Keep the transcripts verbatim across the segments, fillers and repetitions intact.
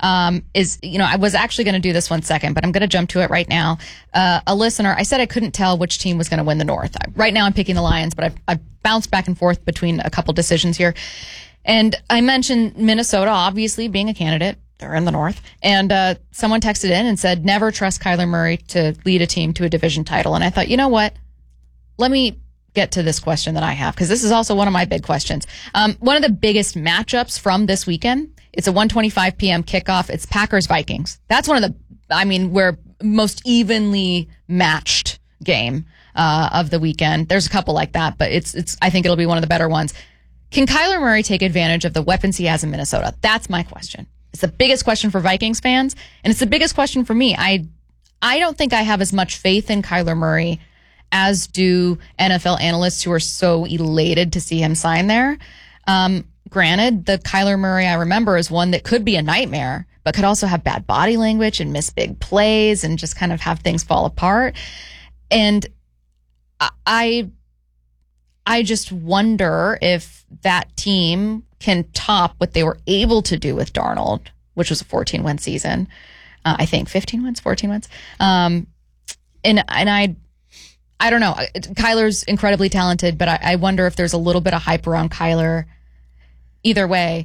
um, is, you know, I was actually going to do this one second, but I'm going to jump to it right now. Uh, a listener, I said I couldn't tell which team was going to win the North. Right now I'm picking the Lions, but I've, I've bounced back and forth between a couple decisions here. And I mentioned Minnesota, obviously being a candidate. They're in the North. And uh, someone texted in and said, never trust Kyler Murray to lead a team to a division title. And I thought, you know what? Let me get to this question that I have, because this is also one of my big questions. Um, one of the biggest matchups from this weekend, it's a one twenty-five p.m. kickoff. It's Packers-Vikings. That's one of the, I mean, we're most evenly matched game uh, of the weekend. There's a couple like that, but it's, it's. I think it'll be one of the better ones. Can Kyler Murray take advantage of the weapons he has in Minnesota? That's my question. It's the biggest question for Vikings fans, and it's the biggest question for me. I I don't think I have as much faith in Kyler Murray as do N F L analysts who are so elated to see him sign there. Um, granted, the Kyler Murray I remember is one that could be a nightmare, but could also have bad body language and miss big plays and just kind of have things fall apart. And I I just wonder if that team can top what they were able to do with Darnold, which was a fourteen-win season. Uh, I think fifteen wins, fourteen wins. Um, and and I, I don't know. Kyler's incredibly talented, but I, I wonder if there's a little bit of hype around Kyler. Either way,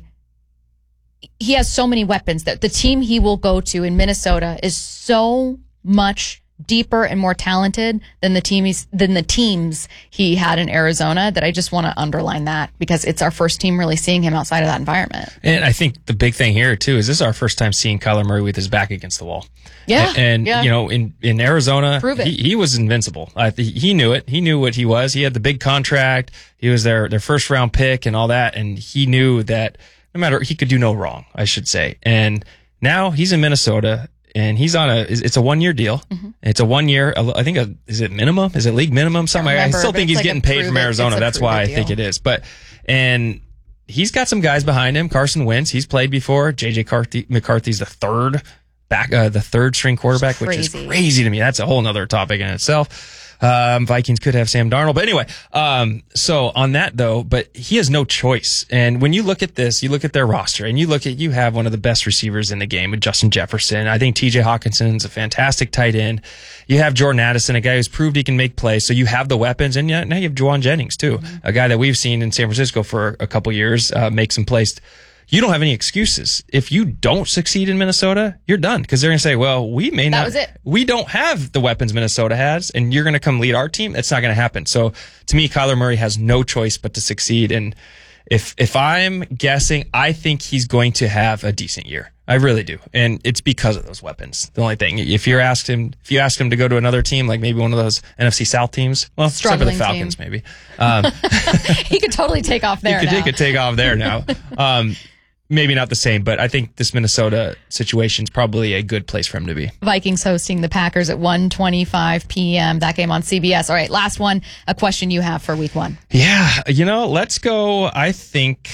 he has so many weapons that the team he will go to in Minnesota is so much deeper and more talented than the team he's, than the teams he had in Arizona, that I just want to underline that, because it's our first team really seeing him outside of that environment. And I think the big thing here too is this is our first time seeing Kyler Murray with his back against the wall. Yeah. And, and yeah. you know, in, in Arizona, he, he was invincible. I, he knew it. He knew what he was. He had the big contract. He was their, their first round pick and all that. And he knew that no matter, he could do no wrong, I should say. And now he's in Minnesota. And he's on a, it's a one year deal. Mm-hmm. It's a one year, I think, a, is it minimum? Is it league minimum? Something. I, remember, I still think he's like getting paid from Arizona. That's why I think it is. But, and he's got some guys behind him. Carson Wentz, he's played before. J J McCarthy, McCarthy's the third back, uh, the third string quarterback, which is crazy to me. That's a whole nother topic in itself. Um, Vikings could have Sam Darnold, but anyway, um, so on that though, but he has no choice. And when you look at this, you look at their roster and you look at, you have one of the best receivers in the game with Justin Jefferson. I think T J Hawkinson's a fantastic tight end. You have Jordan Addison, a guy who's proved he can make plays. So you have the weapons, and now you have Juwan Jennings too, mm-hmm. a guy that we've seen in San Francisco for a couple years, uh, make some plays. You don't have any excuses. If you don't succeed in Minnesota, you're done, because they're going to say, well, we may not, that was it. We don't have the weapons Minnesota has, and you're going to come lead our team. That's not going to happen. So to me, Kyler Murray has no choice but to succeed. And if, if I'm guessing, I think he's going to have a decent year. I really do. And it's because of those weapons. The only thing, if you're asked him, if you ask him to go to another team, like maybe one of those N F C South teams, well, except for the Falcons, team. maybe. Um, he could totally take off there he could, now. He could take off there now. Um, Maybe not the same, but I think this Minnesota situation is probably a good place for him to be. Vikings hosting the Packers at one twenty-five p.m. That game on C B S. All right, last one, a question you have for week one. Yeah, you know, let's go, I think,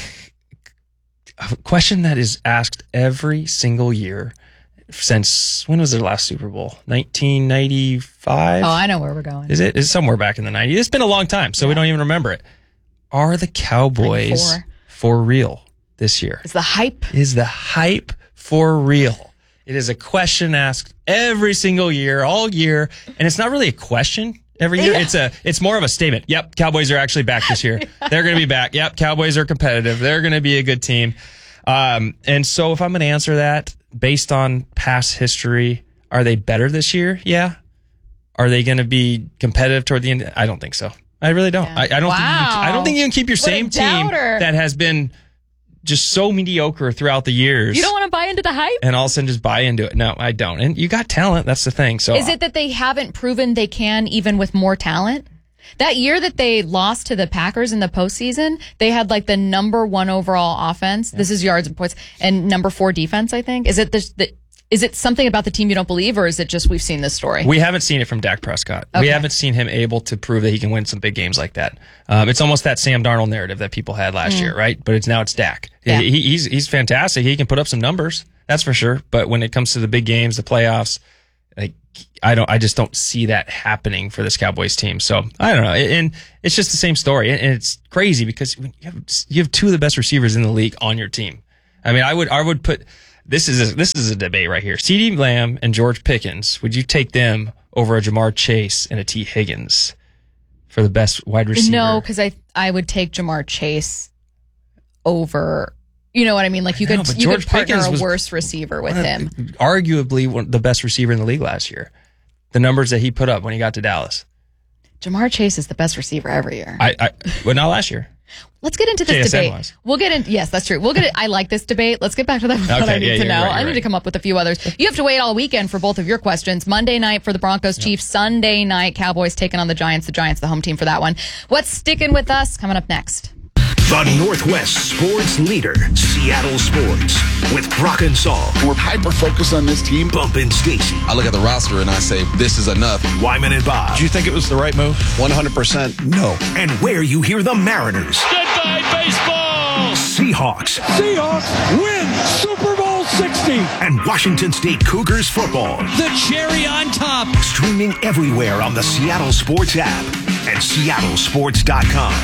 a question that is asked every single year since, when was their last Super Bowl? nineteen ninety-five? Oh, I know where we're going. Is it? It's somewhere back in the nineties. It's been a long time, so yeah. we don't even remember it. Are the Cowboys ninety-four for real this year? Is the hype? Is the hype for real? It is a question asked every single year, all year, and it's not really a question every year. Yeah. It's a, it's more of a statement. Yep, Cowboys are actually back this year. yeah. They're going to be back. Yep, Cowboys are competitive. They're going to be a good team. Um, and so if I'm going to answer that based on past history, are they better this year? Yeah. Are they going to be competitive toward the end? I don't think so. I really don't. Yeah. I, I don't wow. think you can, I don't think you can keep your what same team that has been just so mediocre throughout the years. You don't want to buy into the hype? And all of a sudden just buy into it. No, I don't. And you got talent. That's the thing. So is it that they haven't proven they can even with more talent? That year that they lost to the Packers in the postseason, they had like the number one overall offense. Yeah. This is yards and points, and number four defense, I think. Is it this, the, is it something about the team you don't believe, or is it just we've seen this story? We haven't seen it from Dak Prescott. Okay. We haven't seen him able to prove that he can win some big games like that. Um, it's almost that Sam Darnold narrative that people had last mm. year, right? But it's now it's Dak. Yeah. He, he's he's fantastic. He can put up some numbers, that's for sure. But when it comes to the big games, the playoffs, like I don't, I just don't see that happening for this Cowboys team. So I don't know, and it's just the same story, and it's crazy because you have you have two of the best receivers in the league on your team. I mean, I would I would put. This is a, this is a debate right here. CeeDee Lamb and George Pickens. Would you take them over a Jamar Chase and a T. Higgins for the best wide receiver? No, because I I would take Jamar Chase over. You know what I mean? Like you I could know, you George could partner Pickens a worse receiver with him. Arguably one, the best receiver in the league last year. The numbers that he put up when he got to Dallas. Jamar Chase is the best receiver every year. I, I well, not last year. Let's get into this J S N debate. Was. We'll get in. Yes, that's true. We'll get it. I like this debate. Let's get back to that. What okay, I need yeah, to know. Right, I need right. to come up with a few others. You have to wait all weekend for both of your questions. Monday night for the Broncos Chiefs. Yep. Sunday night Cowboys taking on the Giants. The Giants, the home team for that one. What's sticking with us? Coming up next. The Northwest sports leader, Seattle Sports, with Brock and Saul. We're hyper-focused on this team. Bump and Stacy. I look at the roster and I say, this is enough. Wyman and Bob. Did you think it was the right move? one hundred percent no. And where you hear the Mariners. Goodbye, baseball! Seahawks. Seahawks win Super Bowl sixty. And Washington State Cougars football. The cherry on top. Streaming everywhere on the Seattle Sports app and seattle sports dot com.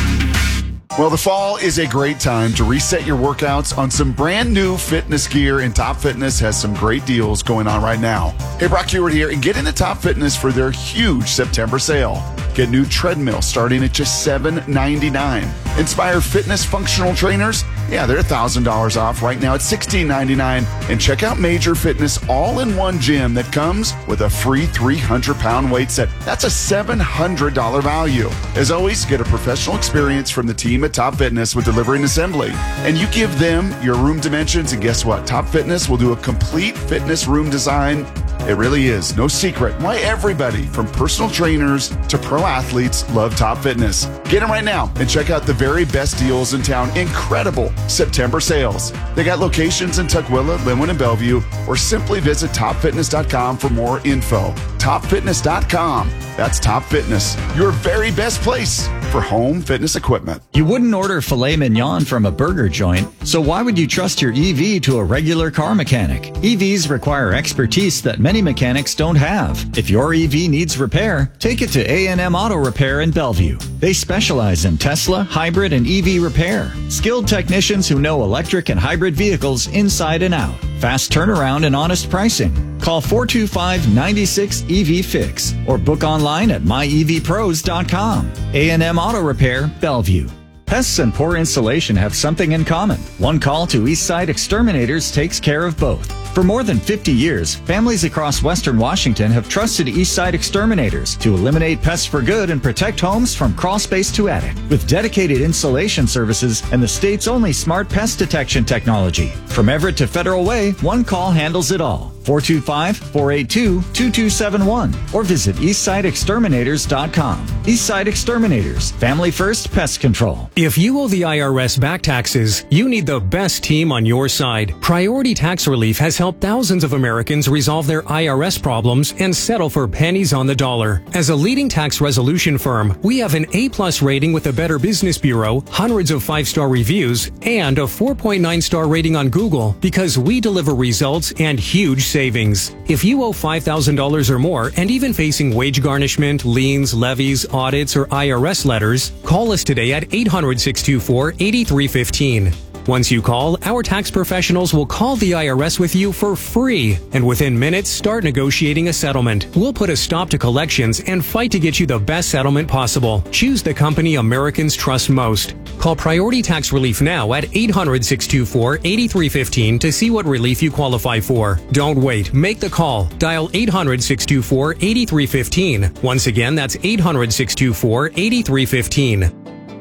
Well, the fall is a great time to reset your workouts on some brand new fitness gear, and Top Fitness has some great deals going on right now. Hey, Brock Huard here, and get into Top Fitness for their huge September sale. Get new treadmill starting at just seven ninety-nine. Inspire Fitness functional trainers, yeah, they're one thousand dollars off right now at sixteen ninety-nine. And check out Major Fitness all-in-one gym that comes with a free three hundred pound weight set. That's a seven hundred dollars value. As always, get a professional experience from the team at Top Fitness with delivery and assembly. And you give them your room dimensions, and guess what? Top Fitness will do a complete fitness room design. It really is no secret why everybody from personal trainers to pro athletes love Top Fitness. Get them right now and check out the very best deals in town. Incredible September sales. They got locations in Tukwila, Linwood, and Bellevue, or simply visit top fitness dot com for more info. top fitness dot com. That's Top Fitness, your very best place for home fitness equipment. You wouldn't order filet mignon from a burger joint, so why would you trust your E V to a regular car mechanic? E Vs require expertise that many mechanics don't have. If your E V needs repair, take it to A and M Auto Repair in Bellevue. They specialize in Tesla, hybrid, and E V repair. Skilled technicians who know electric and hybrid vehicles inside and out. Fast turnaround and honest pricing. Call four two five, nine six E V Fix or book online at my e v pros dot com. A and M Auto Repair, Bellevue. Pests and poor insulation have something in common. One call to Eastside Exterminators takes care of both. For more than fifty years, families across Western Washington have trusted Eastside Exterminators to eliminate pests for good and protect homes from crawl space to attic. With dedicated installation services and the state's only smart pest detection technology. From Everett to Federal Way, one call handles it all. four two five, four eight two, two two seven one or visit eastside exterminators dot com. Eastside Exterminators, family first pest control. If you owe the I R S back taxes, you need the best team on your side. Priority Tax Relief has helped thousands of Americans resolve their I R S problems and settle for pennies on the dollar. As a leading tax resolution firm, we have an A-plus rating with the Better Business Bureau, hundreds of five-star reviews, and a four point nine star rating on Google because we deliver results and huge savings. If you owe five thousand dollars or more and even facing wage garnishment, liens, levies, audits, or I R S letters, call us today at eight hundred, six two four, eight three one five. Once you call, our tax professionals will call the I R S with you for free, and within minutes start negotiating a settlement. We'll put a stop to collections and fight to get you the best settlement possible. Choose the company Americans trust most. Call Priority Tax Relief now at eight hundred, six two four, eight three one five to see what relief you qualify for. Don't wait. Make the call. Dial eight hundred, six two four, eight three one five. Once again, that's eight hundred, six two four, eight three one five.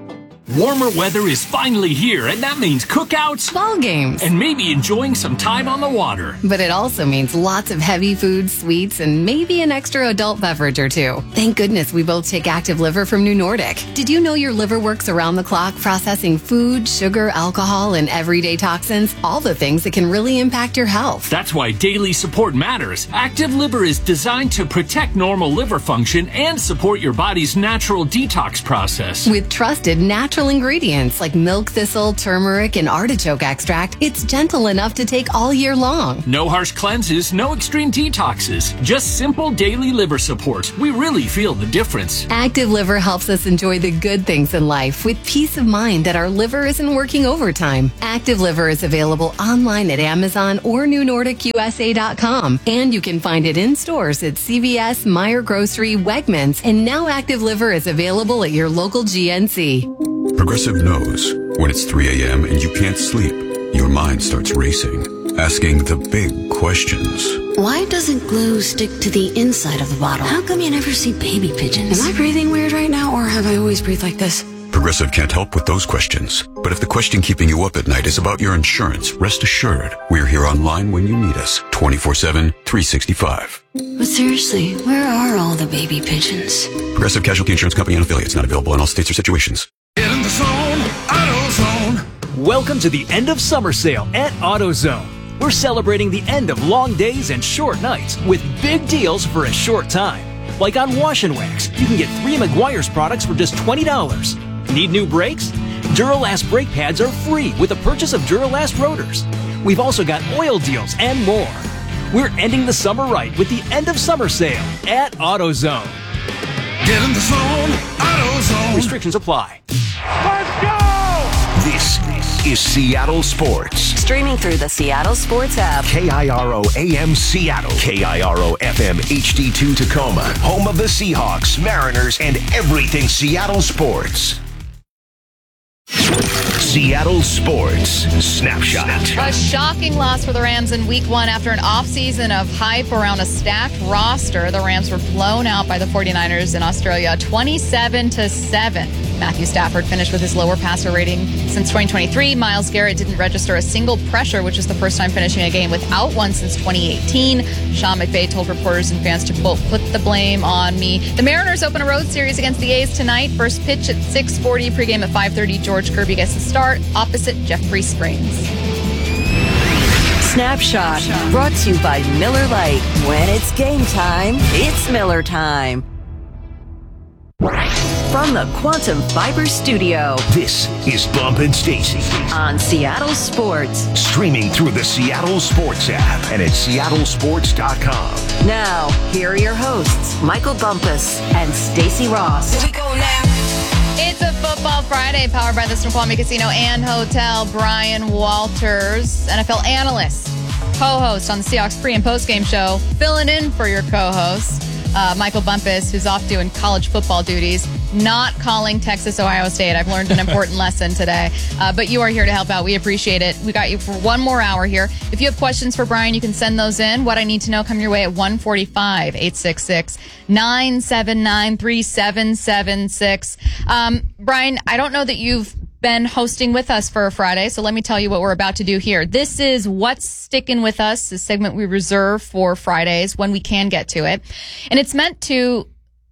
Warmer weather is finally here, and that means cookouts, ball games, and maybe enjoying some time on the water. But it also means lots of heavy foods, sweets, and maybe an extra adult beverage or two. Thank goodness we both take Active Liver from New Nordic. Did you know your liver works around the clock processing food, sugar, alcohol, and everyday toxins? All the things that can really impact your health. That's why daily support matters. Active Liver is designed to protect normal liver function and support your body's natural detox process. With trusted natural natural ingredients like milk thistle, turmeric, and artichoke extract, it's gentle enough to take all year long. No harsh cleanses, no extreme detoxes. Just simple daily liver support. We really feel the difference. Active Liver helps us enjoy the good things in life with peace of mind that our liver isn't working overtime. Active Liver is available online at Amazon or new nordic U S A dot com. And you can find it in stores at C V S, Meijer Grocery, Wegmans, and now Active Liver is available at your local G N C. Progressive knows when it's three a.m. and you can't sleep, your mind starts racing, asking the big questions. Why doesn't glue stick to the inside of the bottle? How come you never see baby pigeons? Am I breathing weird right now, or have I always breathed like this? Progressive can't help with those questions. But if the question keeping you up at night is about your insurance, rest assured, we're here online when you need us, twenty-four seven, three sixty-five. But seriously, where are all the baby pigeons? Progressive Casualty Insurance Company and affiliates, not available in all states or situations. Get in the zone, AutoZone. Welcome to the end of summer sale at AutoZone. We're celebrating the end of long days and short nights with big deals for a short time. Like on Wash and Wax, you can get three Meguiar's products for just twenty dollars. Need new brakes? Duralast brake pads are free with the purchase of Duralast rotors. We've also got oil deals and more. We're ending the summer right with the end of summer sale at AutoZone. Get in the zone, AutoZone. Restrictions apply. Let's go! This is Seattle Sports. Streaming through the Seattle Sports app. K I R O A M Seattle. K I R O F M H D two Tacoma. Home of the Seahawks, Mariners, and everything Seattle sports. Seattle Sports Snapshot. A shocking loss for the Rams in week one after an offseason of hype around a stacked roster. The Rams were blown out by the 49ers in Australia, twenty-seven to seven. Matthew Stafford finished with his lower passer rating since twenty twenty-three. Myles Garrett didn't register a single pressure, which is the first time finishing a game without one since twenty eighteen. Sean McVay told reporters and fans to, quote, put the blame on me. The Mariners open a road series against the A's tonight. First pitch at six forty, pregame at five thirty. George Kirby gets the start opposite Jeffrey Springs. Snapshot, brought to you by Miller Lite. When it's game time, it's Miller time. From the Quantum Fiber Studio, this is Bump and Stacy on Seattle Sports. Streaming through the Seattle Sports app and at seattle sports dot com. Now, here are your hosts, Michael Bumpus and Stacy Ross. Here we go now. It's a Football Friday powered by the Snoqualmie Casino and Hotel. Brian Walters, N F L analyst, co-host on the Seahawks pre- and post-game show, filling in for your co-host, uh, Michael Bumpus, who's off doing college football duties, not calling Texas Ohio State. I've learned an important lesson today. Uh, but you are here to help out. We appreciate it. We got you for one more hour here. If you have questions for Brian, you can send those in. What I need to know, come your way at one forty-five, eight six six, nine seven nine, three seven seven six. Um, Brian, I don't know that you've been hosting with us for a Friday, so let me tell you what we're about to do here. This is What's Sticking With Us, the segment we reserve for Fridays when we can get to it. And it's meant to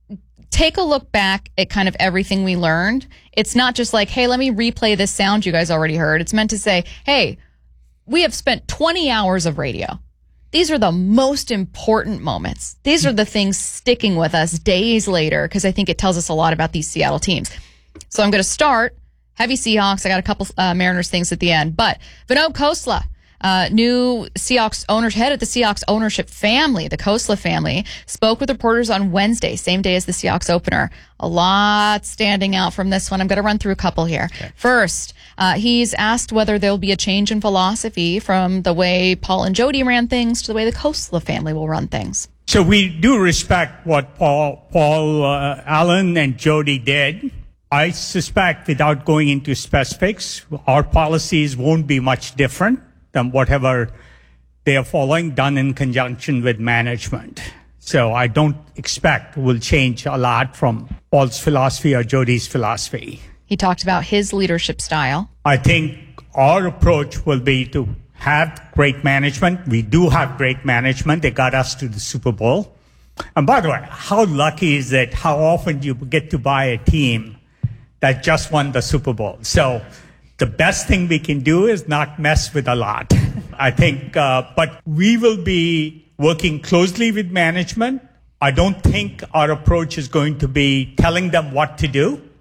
take a look back at kind of everything we learned. It's not just like, hey, let me replay this sound you guys already heard. It's meant to say, hey, we have spent twenty hours of radio. These are the most important moments. These are the things sticking with us days later, because I think it tells us a lot about these Seattle teams. So I'm going to start heavy Seahawks. I got a couple uh, Mariners things at the end. But Vinod Khosla, Uh, new Seahawks owner, head of the Seahawks ownership family, the Khosla family, spoke with reporters on Wednesday, same day as the Seahawks opener. A lot standing out from this one. I'm going to run through a couple here. Okay. First, uh, he's asked whether there'll be a change in philosophy from the way Paul and Jody ran things to the way the Khosla family will run things. So we do respect what Paul, Paul, uh, Allen and Jody did. I suspect, without going into specifics, our policies won't be much different than whatever they are following, done in conjunction with management. So I don't expect we'll change a lot from Paul's philosophy or Jody's philosophy. He talked about his leadership style. I think our approach will be to have great management. We do have great management. They got us to the Super Bowl. And by the way, how lucky is it how often you get to buy a team that just won the Super Bowl? So the best thing we can do is not mess with a lot, I think. Uh, but we will be working closely with management. I don't think our approach is going to be telling them what to do.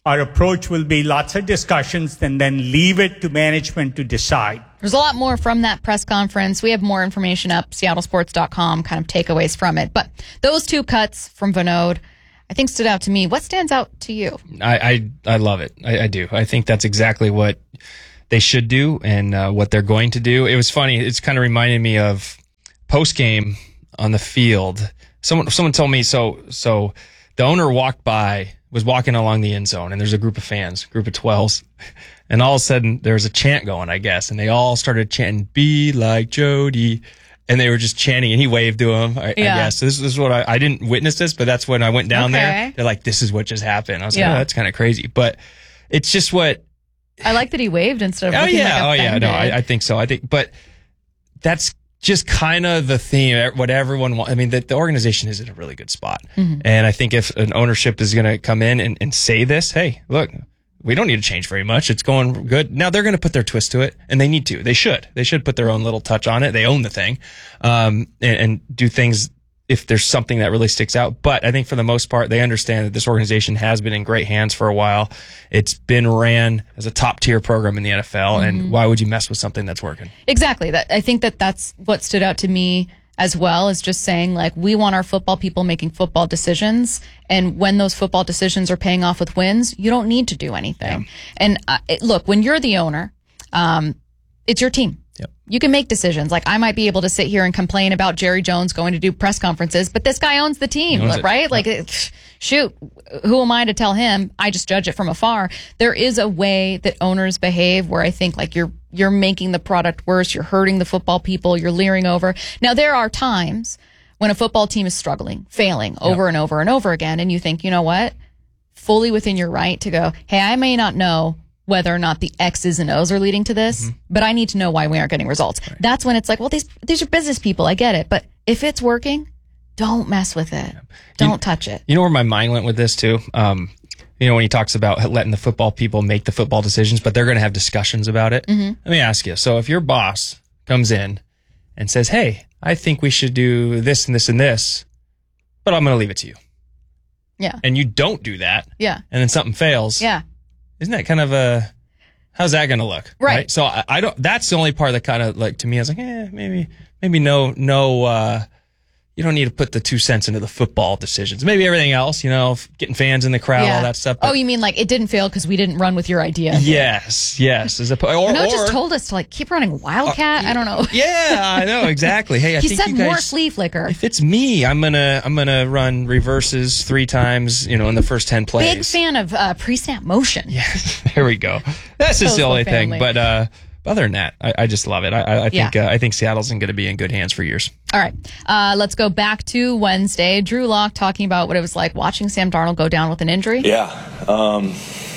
our approach will be lots of discussions and then leave it to management to decide. There's a lot more from that press conference. We have more information up, seattle sports dot com, kind of takeaways from it. But those two cuts from Vinod, I think, stood out to me. What stands out to you? I I, I love it. I, I do. I think that's exactly what they should do and uh, what they're going to do. It was funny. It's kind of reminded me of post game on the field. Someone someone told me so. So the owner walked by, was walking along the end zone, and there's a group of fans, group of twelves, and all of a sudden there was a chant going, I guess, and they all started chanting, "Be like Jody." And they were just chanting, and he waved to them, I, yeah. I guess. So this, this is what I, I didn't witness this, but that's when I went down okay. there. They're like, this is what just happened. I was yeah. like, oh, that's kind of crazy. But it's just what. I like that he waved instead of oh, looking yeah, like oh, yeah. No, I, I think so. I think, but that's just kind of the theme, what everyone wants. I mean, the, the organization is in a really good spot. Mm-hmm. And I think if an ownership is going to come in and, and say this, hey, look, we don't need to change very much. It's going good. Now they're going to put their twist to it, and they need to. They should. They should put their own little touch on it. They own the thing, um, and, and do things if there's something that really sticks out. But I think for the most part, they understand that this organization has been in great hands for a while. It's been ran as a top tier program in the N F L, mm-hmm. and why would you mess with something that's working? Exactly. That I think that that's what stood out to me as well, as just saying, like, we want our football people making football decisions. And when those football decisions are paying off with wins, you don't need to do anything. Yeah. And uh, it, look, when you're the owner, um, it's your team. Yep. You can make decisions. Like, I might be able to sit here and complain about Jerry Jones going to do press conferences, but this guy owns the team, owns right? Like, it, shoot, who am I to tell him? I just judge it from afar. There is a way that owners behave where I think, like, you're you're making the product worse, you're hurting the football people, you're leering over. Now, there are times when a football team is struggling, failing over yep. and over and over again, and you think, you know what? Fully within your right to go, hey, I may not know whether or not the X's and O's are leading to this, mm-hmm. but I need to know why we aren't getting results. Right. That's when it's like, well, these these are business people. I get it. But if it's working, don't mess with it. Yeah. Don't you, touch it. You know where my mind went with this, too? Um, you know, when he talks about letting the football people make the football decisions, but they're going to have discussions about it. Mm-hmm. Let me ask you. So if your boss comes in and says, hey, I think we should do this and this and this, but I'm going to leave it to you. Yeah. And you don't do that. Yeah. And then something fails. Yeah. Isn't that kind of a, how's that going to look? Right. right? So I, I don't, that's the only part that kind of like, to me, I was like, eh, maybe, maybe no, no, uh, you don't need to put the two cents into the football decisions. Maybe everything else, you know, getting fans in the crowd, yeah. all that stuff. But, oh, you mean like it didn't fail because we didn't run with your idea? Yes, yes. As a, or, no, or, just told us to like keep running Wildcat. Uh, I don't know. Yeah, I know exactly. Hey, I he think said you guys, more flea flicker. If it's me, I'm gonna I'm gonna run reverses three times, you know, in the first ten plays. Big fan of uh, pre-snap motion. Yes, there we go. That's just the only thing, but. uh Other than that, I, I just love it. I, I think yeah. uh, I think Seattle's going to be in good hands for years. All right, uh, let's go back to Wednesday. Drew Lock talking about what it was like watching Sam Darnold go down with an injury. Yeah, um,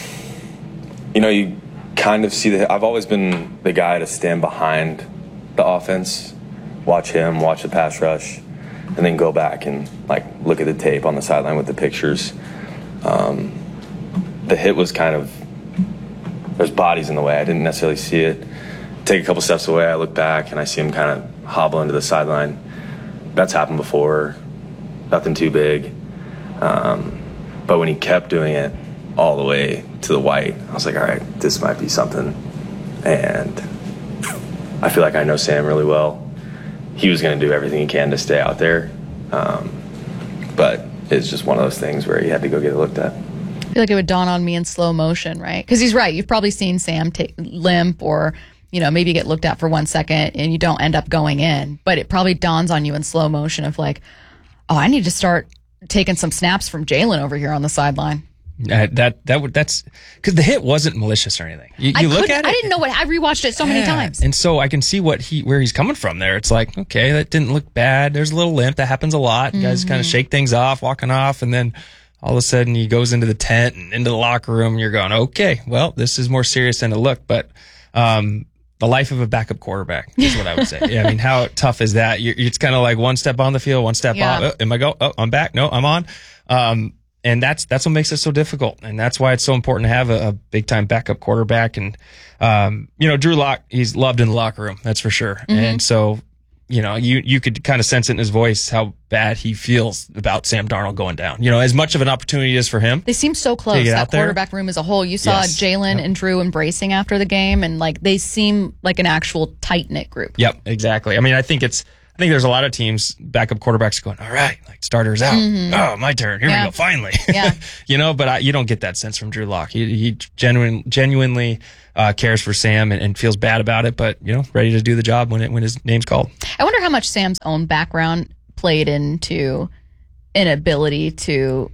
you know, you kind of see that. I've always been the guy to stand behind the offense, watch him, watch the pass rush, and then go back and like look at the tape on the sideline with the pictures. Um, the hit was kind of. There's bodies in the way. I didn't necessarily see it. Take a couple steps away, I look back, and I see him kind of hobble into the sideline. That's happened before. Nothing too big. Um, but when he kept doing it all the way to the white, I was like, all right, this might be something. And I feel like I know Sam really well. He was going to do everything he can to stay out there. Um, but it's just one of those things where he had to go get it looked at. I feel like it would dawn on me in slow motion, right? Because he's right. You've probably seen Sam take limp or, you know, maybe get looked at for one second and you don't end up going in. But it probably dawns on you in slow motion of like, oh, I need to start taking some snaps from Jalen over here on the sideline. Uh, that that would that's because the hit wasn't malicious or anything. You, you look at it. I didn't know what I rewatched it so yeah. many times, and so I can see what he where he's coming from. There, it's like okay, that didn't look bad. There's a little limp that happens a lot. Mm-hmm. Guys kind of shake things off, walking off, and then all of a sudden he goes into the tent and into the locker room. And you're going, okay, well, this is more serious than it looked. But um, the life of a backup quarterback is what I would say. Yeah, I mean, how tough is that? You're, it's kind of like one step on the field, one step yeah. off. Oh, am I go? Oh, I'm back. No, I'm on. Um, And that's that's what makes it so difficult, and that's why it's so important to have a, a big time backup quarterback. And um, you know, Drew Lock, he's loved in the locker room, that's for sure. Mm-hmm. And so you know, you, you could kind of sense it in his voice how bad he feels about Sam Darnold going down. You know, as much of an opportunity as for him. They seem so close, that quarterback room as a whole. You saw yes. Jalen yep. and Drew embracing after the game, and like they seem like an actual tight-knit group. Yep, exactly. I mean, I think it's I think there's a lot of teams, backup quarterbacks going, all right, like starters out. Mm-hmm. Oh, my turn. Here yeah. we go. Finally. Yeah. you know, but I, you don't get that sense from Drew Lock. He, he genuine, genuinely uh, cares for Sam and, and feels bad about it, but, you know, ready to do the job when it, when his name's called. I wonder how much Sam's own background played into an ability to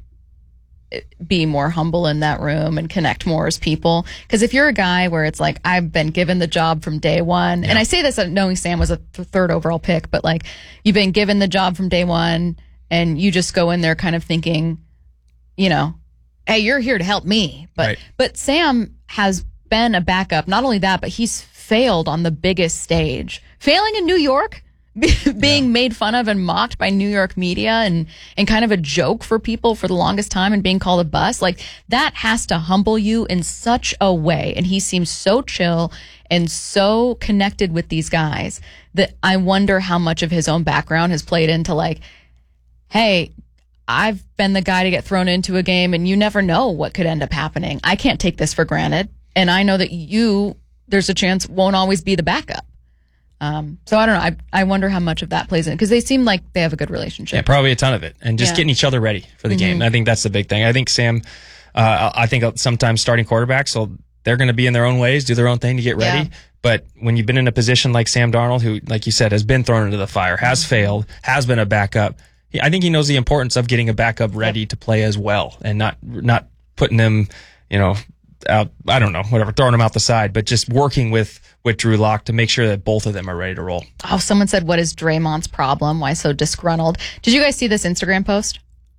be more humble in that room and connect more as people. Because if you're a guy where it's like, I've been given the job from day one, yeah. and I say this knowing Sam was a th- third overall pick, but like you've been given the job from day one and you just go in there kind of thinking, you know, hey, you're here to help me. But, right. but Sam has been a backup. Not only that, but he's failed on the biggest stage. Failing in New York, being yeah. made fun of and mocked by New York media and, and kind of a joke for people for the longest time and being called a bust, like that has to humble you in such a way. And he seems so chill and so connected with these guys that I wonder how much of his own background has played into like, hey, I've been the guy to get thrown into a game and you never know what could end up happening. I can't take this for granted. And I know that you, there's a chance, won't always be the backup. Um, so I don't know. I I wonder how much of that plays in because they seem like they have a good relationship. Yeah, probably a ton of it, and just yeah. getting each other ready for the mm-hmm. game. I think that's the big thing. I think Sam. Uh, I think sometimes starting quarterbacks, so they're going to be in their own ways, do their own thing to get ready. Yeah. But when you've been in a position like Sam Darnold, who, like you said, has been thrown into the fire, has mm-hmm. failed, has been a backup. He, I think he knows the importance of getting a backup ready yep. to play as well, and not not putting him, you know, out. I don't know, whatever, throwing him out the side, but just working with. with Drew Lock to make sure that both of them are ready to roll. Oh, someone said, what is Draymond's problem? Why so disgruntled? Did you guys see this Instagram post?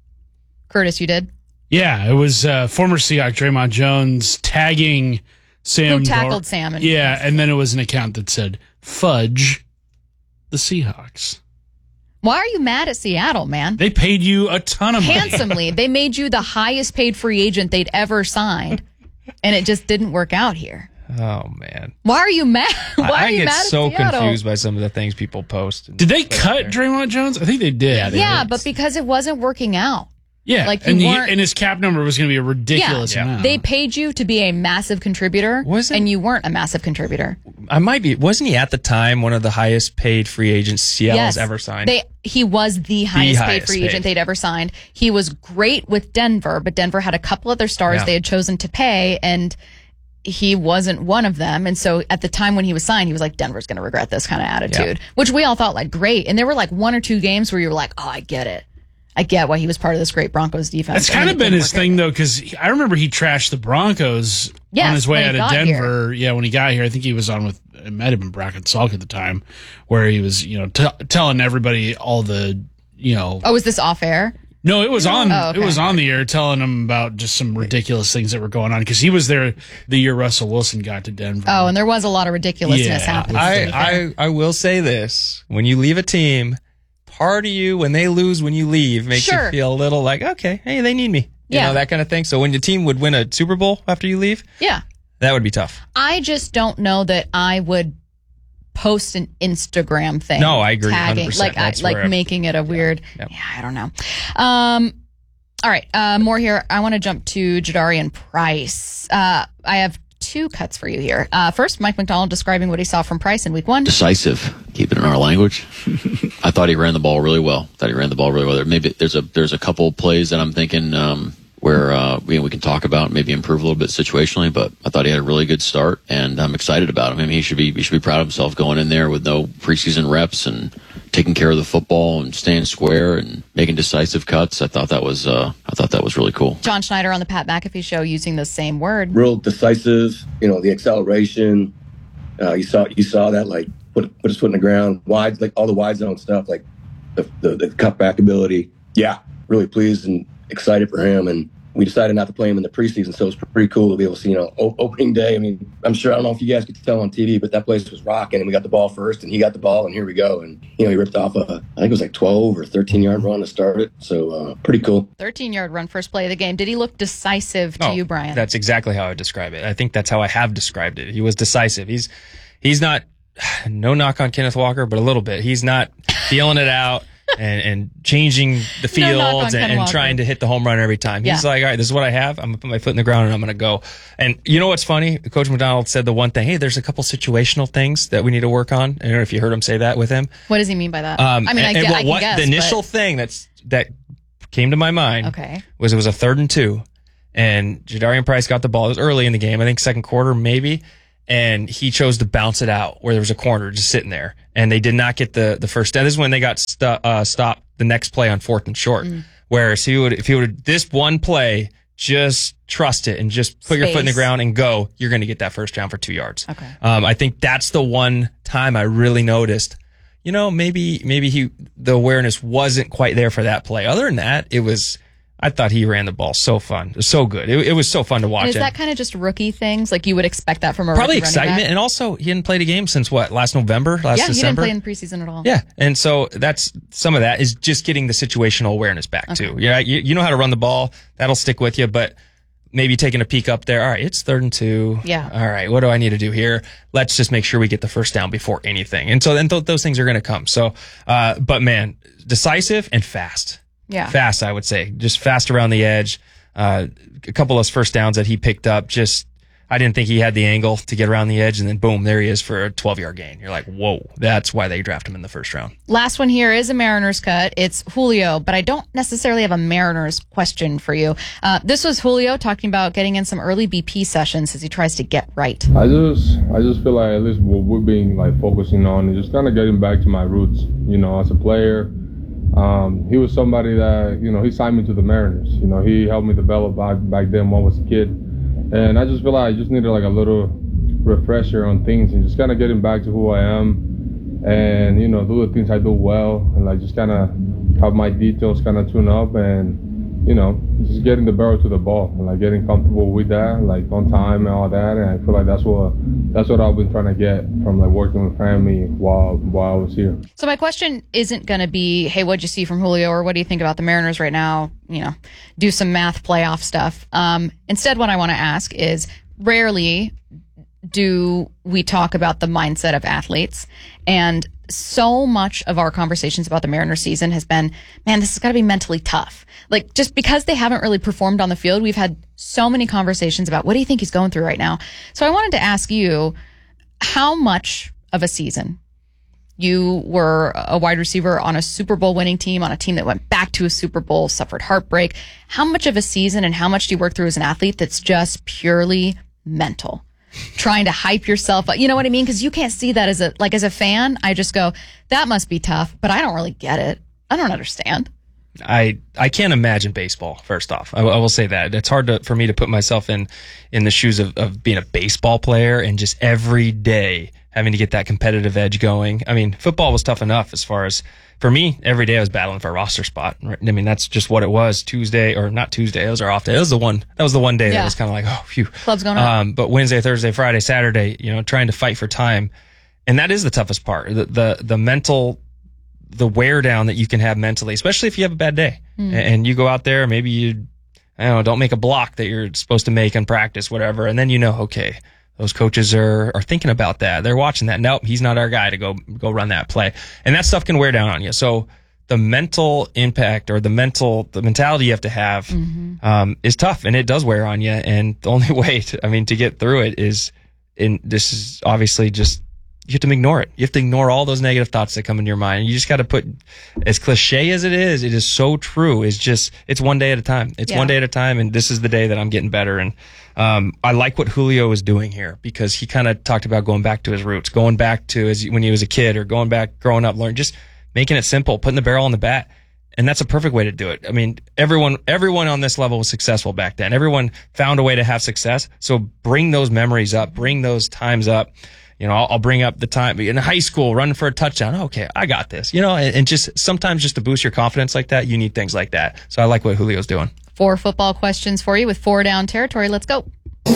Curtis, you did? Yeah, it was uh, former Seahawk Draymond Jones tagging Sam. Who tackled Dar- Sam. And yeah, and then it was an account that said, fudge the Seahawks. Why are you mad at Seattle, man? They paid you a ton of money. Handsomely. They made you the highest paid free agent they'd ever signed, and it just didn't work out here. Oh man! Why are you mad? Why I, are you get mad so at Seattle? confused by some of the things people post. Did they cut Draymond Jones? I think they did. Yeah, they yeah did. but because it wasn't working out. Yeah, like and, he, and his cap number was going to be a ridiculous yeah, amount. They paid you to be a massive contributor, wasn't, and you weren't a massive contributor. I might be. Wasn't he at the time one of the highest paid free agents Seattle's yes, ever signed? They, he was the highest, the paid highest free paid. agent they'd ever signed. He was great with Denver, but Denver had a couple other stars yeah. they had chosen to pay, and he wasn't one of them. And so at the time when he was signed, he was like, Denver's going to regret this kind of attitude, yeah. which we all thought like great. And there were like one or two games where you were like, oh, I get it. I get why he was part of this great Broncos defense. That's kind of been his thing, out. though, because I remember he trashed the Broncos yes, on his way out of Denver. Here. Yeah, when he got here, I think he was on with, it might have been Bracken Salk at the time, where he was, you know, t- telling everybody all the, you know. Oh, was this off air? No, it was on. Oh, okay. It was on the air, telling him about just some ridiculous things that were going on because he was there the year Russell Wilson got to Denver. Oh, and there was a lot of ridiculousness yeah. happening. I, I I will say this: when you leave a team, part of you, when they lose, when you leave, makes sure. you feel a little like, okay, hey, they need me, you yeah. know, that kind of thing. So when your team would win a Super Bowl after you leave, yeah, that would be tough. I just don't know that I would post an Instagram thing. No, I agree. Tagging, one hundred percent. like I, like where, making it a weird. Yeah, yeah I don't know. Um. All right, uh, more here. I want to jump to Jadarian Price. Uh, I have two cuts for you here. Uh, first, Mike McDonald describing what he saw from Price in week one. Decisive. Keep it in our language. I thought he ran the ball really well. Thought he ran the ball really well. Maybe there's a there's a couple of plays that I'm thinking um, where uh, we, we can talk about, maybe improve a little bit situationally. But I thought he had a really good start, and I'm excited about him. I mean, he should be he should be proud of himself going in there with no preseason reps and taking care of the football and staying square and making decisive cuts. I thought that was uh, I thought that was really cool. John Schneider on the Pat McAfee show using the same word. Real decisive. You know, the acceleration. Uh, you saw you saw that like put put his foot in the ground, wide, like all the wide zone stuff, like the the, the cutback ability. Yeah, really pleased and excited for him. And we decided not to play him in the preseason, so it's pretty cool to be able to see, you know, o- opening day. I mean, I'm sure, I don't know if you guys could tell on T V, but that place was rocking, and we got the ball first, and he got the ball, and here we go. And, you know, he ripped off a, I think it was like twelve or thirteen-yard run to start it, so uh, pretty cool. thirteen-yard run, first play of the game. Did he look decisive to oh, you, Brian? That's exactly how I would describe it. I think that's how I have described it. He was decisive. He's he's not no knock on Kenneth Walker, but a little bit. He's not feeling it out and, and changing the fields no and, and trying to hit the home run every time. He's yeah. like, all right, this is what I have. I'm going to put my foot in the ground and I'm going to go. And you know what's funny? Coach McDonald said the one thing, hey, there's a couple situational things that we need to work on. I don't know if you heard him say that with him. What does he mean by that? Um, I mean, and, I, and get, what, I can what, guess. The initial but... thing that's that came to my mind okay. was it was a third and two. And Jadarian Price got the ball. It was early in the game. I think second quarter maybe. And he chose to bounce it out where there was a corner just sitting there. And they did not get the, the first down. This is when they got stu- uh, stopped the next play on fourth and short. Mm. Whereas he would, if he would, this one play, just trust it and just put Space. your foot in the ground and go, you're going to get that first down for two yards. Okay. Um, I think that's the one time I really noticed, you know, maybe, maybe he, the awareness wasn't quite there for that play. Other than that, it was, I thought he ran the ball so fun, so good. It, it was so fun to watch. And is it. that kind of just rookie things? Like you would expect that from a probably rookie excitement, back? And also he hadn't played a game since what last November, last yeah, December. Yeah, he didn't play in preseason at all. Yeah, and so that's some of that is just getting the situational awareness back okay. too. Yeah, you, you know how to run the ball, that'll stick with you, but maybe taking a peek up there. All right, it's third and two. Yeah. All right, what do I need to do here? Let's just make sure we get the first down before anything. And so then th- those things are going to come. So, uh, but man, decisive and fast. Yeah. Fast, I would say. Just fast around the edge. Uh, a couple of those first downs that he picked up, just, I didn't think he had the angle to get around the edge, and then boom, there he is for a twelve-yard gain. You're like, whoa, that's why they draft him in the first round. Last one here is a Mariners cut. It's Julio, but I don't necessarily have a Mariners question for you. Uh, this was Julio talking about getting in some early B P sessions as he tries to get right. I just, I just feel like at least what we're being like focusing on is just kind of getting back to my roots, you know, as a player. Um, he was somebody that, you know, he signed me to the Mariners. You know, he helped me develop back, back then when I was a kid. And I just feel like I just needed like a little refresher on things and just kind of getting back to who I am and, you know, do the things I do well and like just kind of have my details kind of tune up and, you know, just getting the barrel to the ball and like getting comfortable with that, like on time and all that. And I feel like that's what that's what I've been trying to get from like working with family while while I was here. So my question isn't going to be, hey, what'd you see from Julio, or what do you think about the Mariners right now? You know, do some math playoff stuff. Um, instead, what I want to ask is, rarely do we talk about the mindset of athletes, and so much of our conversations about the Mariners season has been, man, this has got to be mentally tough. Like, just because they haven't really performed on the field, we've had so many conversations about what do you think he's going through right now. So I wanted to ask you, how much of a season? You were a wide receiver on a Super Bowl winning team, on a team that went back to a Super Bowl, suffered heartbreak. How much of a season and how much do you work through as an athlete that's just purely mental? Trying to hype yourself up. You know what I mean? Because you can't see that as a, like as a fan, I just go, that must be tough, but I don't really get it. I don't understand. I I can't imagine baseball, first off. I, I will say that. It's hard to, for me to put myself in, in the shoes of, of being a baseball player and just every day having to get that competitive edge going. I mean, football was tough enough as far as, for me, every day I was battling for a roster spot. Right? I mean, that's just what it was. Tuesday, or not Tuesday, it was our off day. It was the one, that was the one day yeah. that was kind of like, oh, phew. Club's going on. Um, but Wednesday, Thursday, Friday, Saturday, you know, trying to fight for time. And that is the toughest part. The, the, the mental, the wear down that you can have mentally, especially if you have a bad day. Mm. And you go out there, maybe you, I don't know, don't make a block that you're supposed to make in practice, whatever. And then you know, okay, those coaches are, are thinking about that. They're watching that. Nope, he's not our guy to go, go run that play. And that stuff can wear down on you. So the mental impact or the mental, the mentality you have to have, mm-hmm. um, is tough, and it does wear on you. And the only way to, I mean, to get through it is, in, this is obviously just, you have to ignore it. You have to ignore all those negative thoughts that come into your mind. You just got to put, as cliche as it is, it is so true. It's just, it's one day at a time. It's yeah. one day at a time. And this is the day that I'm getting better. And, um, I like what Julio is doing here, because he kind of talked about going back to his roots, going back to his, when he was a kid, or going back, growing up, learning, just making it simple, putting the barrel on the bat. And that's a perfect way to do it. I mean, everyone, everyone on this level was successful back then. Everyone found a way to have success. So bring those memories up, bring those times up. You know, I'll, I'll bring up the time in high school running for a touchdown. Okay, I got this. You know, and, and just sometimes just to boost your confidence like that, you need things like that. So I like what Julio's doing. Four football questions for you with four down territory. Let's go.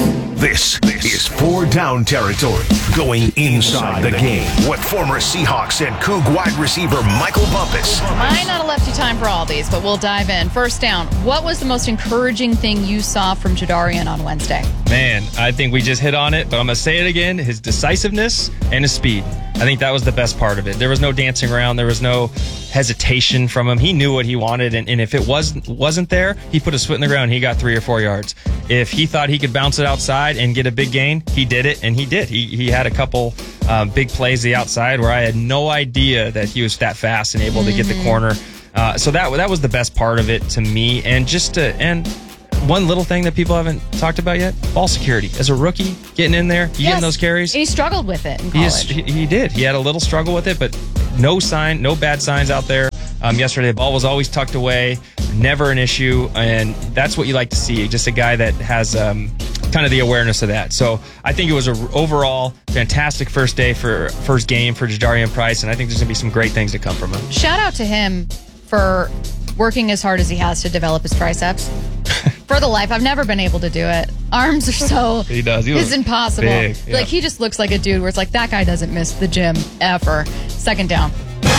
This, this is four down territory, going inside the game with former Seahawks and Coug wide receiver Michael Bumpus. Might not have left you time for all these, but we'll dive in. First down, what was the most encouraging thing you saw from Jadarian on Wednesday? Man, I think we just hit on it, but I'm going to say it again. His decisiveness and his speed. I think that was the best part of it. There was no dancing around. There was no hesitation from him. He knew what he wanted, and, and if it wasn't wasn't there, he put his foot in the ground and he got three or four yards. If he thought he could bounce it outside and get a big gain, he did it, and he did. He he had a couple um, big plays the outside where I had no idea that he was that fast and able mm-hmm. to get the corner. Uh, so that that was the best part of it to me, and just to and. One little thing that people haven't talked about yet, ball security. As a rookie, getting in there, you yes. getting those carries. He struggled with it in college. He, he, he did. He had a little struggle with it, but no sign, no bad signs out there. Um, yesterday, the ball was always tucked away, never an issue, and that's what you like to see. Just a guy that has um, kind of the awareness of that. So I think it was an overall fantastic first day for first game for Jadarian Price, and I think there's going to be some great things to come from him. Shout out to him for working as hard as he has to develop his triceps. For the life, I've never been able to do it. Arms are so... He does. He it's impossible. Big, yeah. Like, he just looks like a dude where it's like, that guy doesn't miss the gym ever. Second down.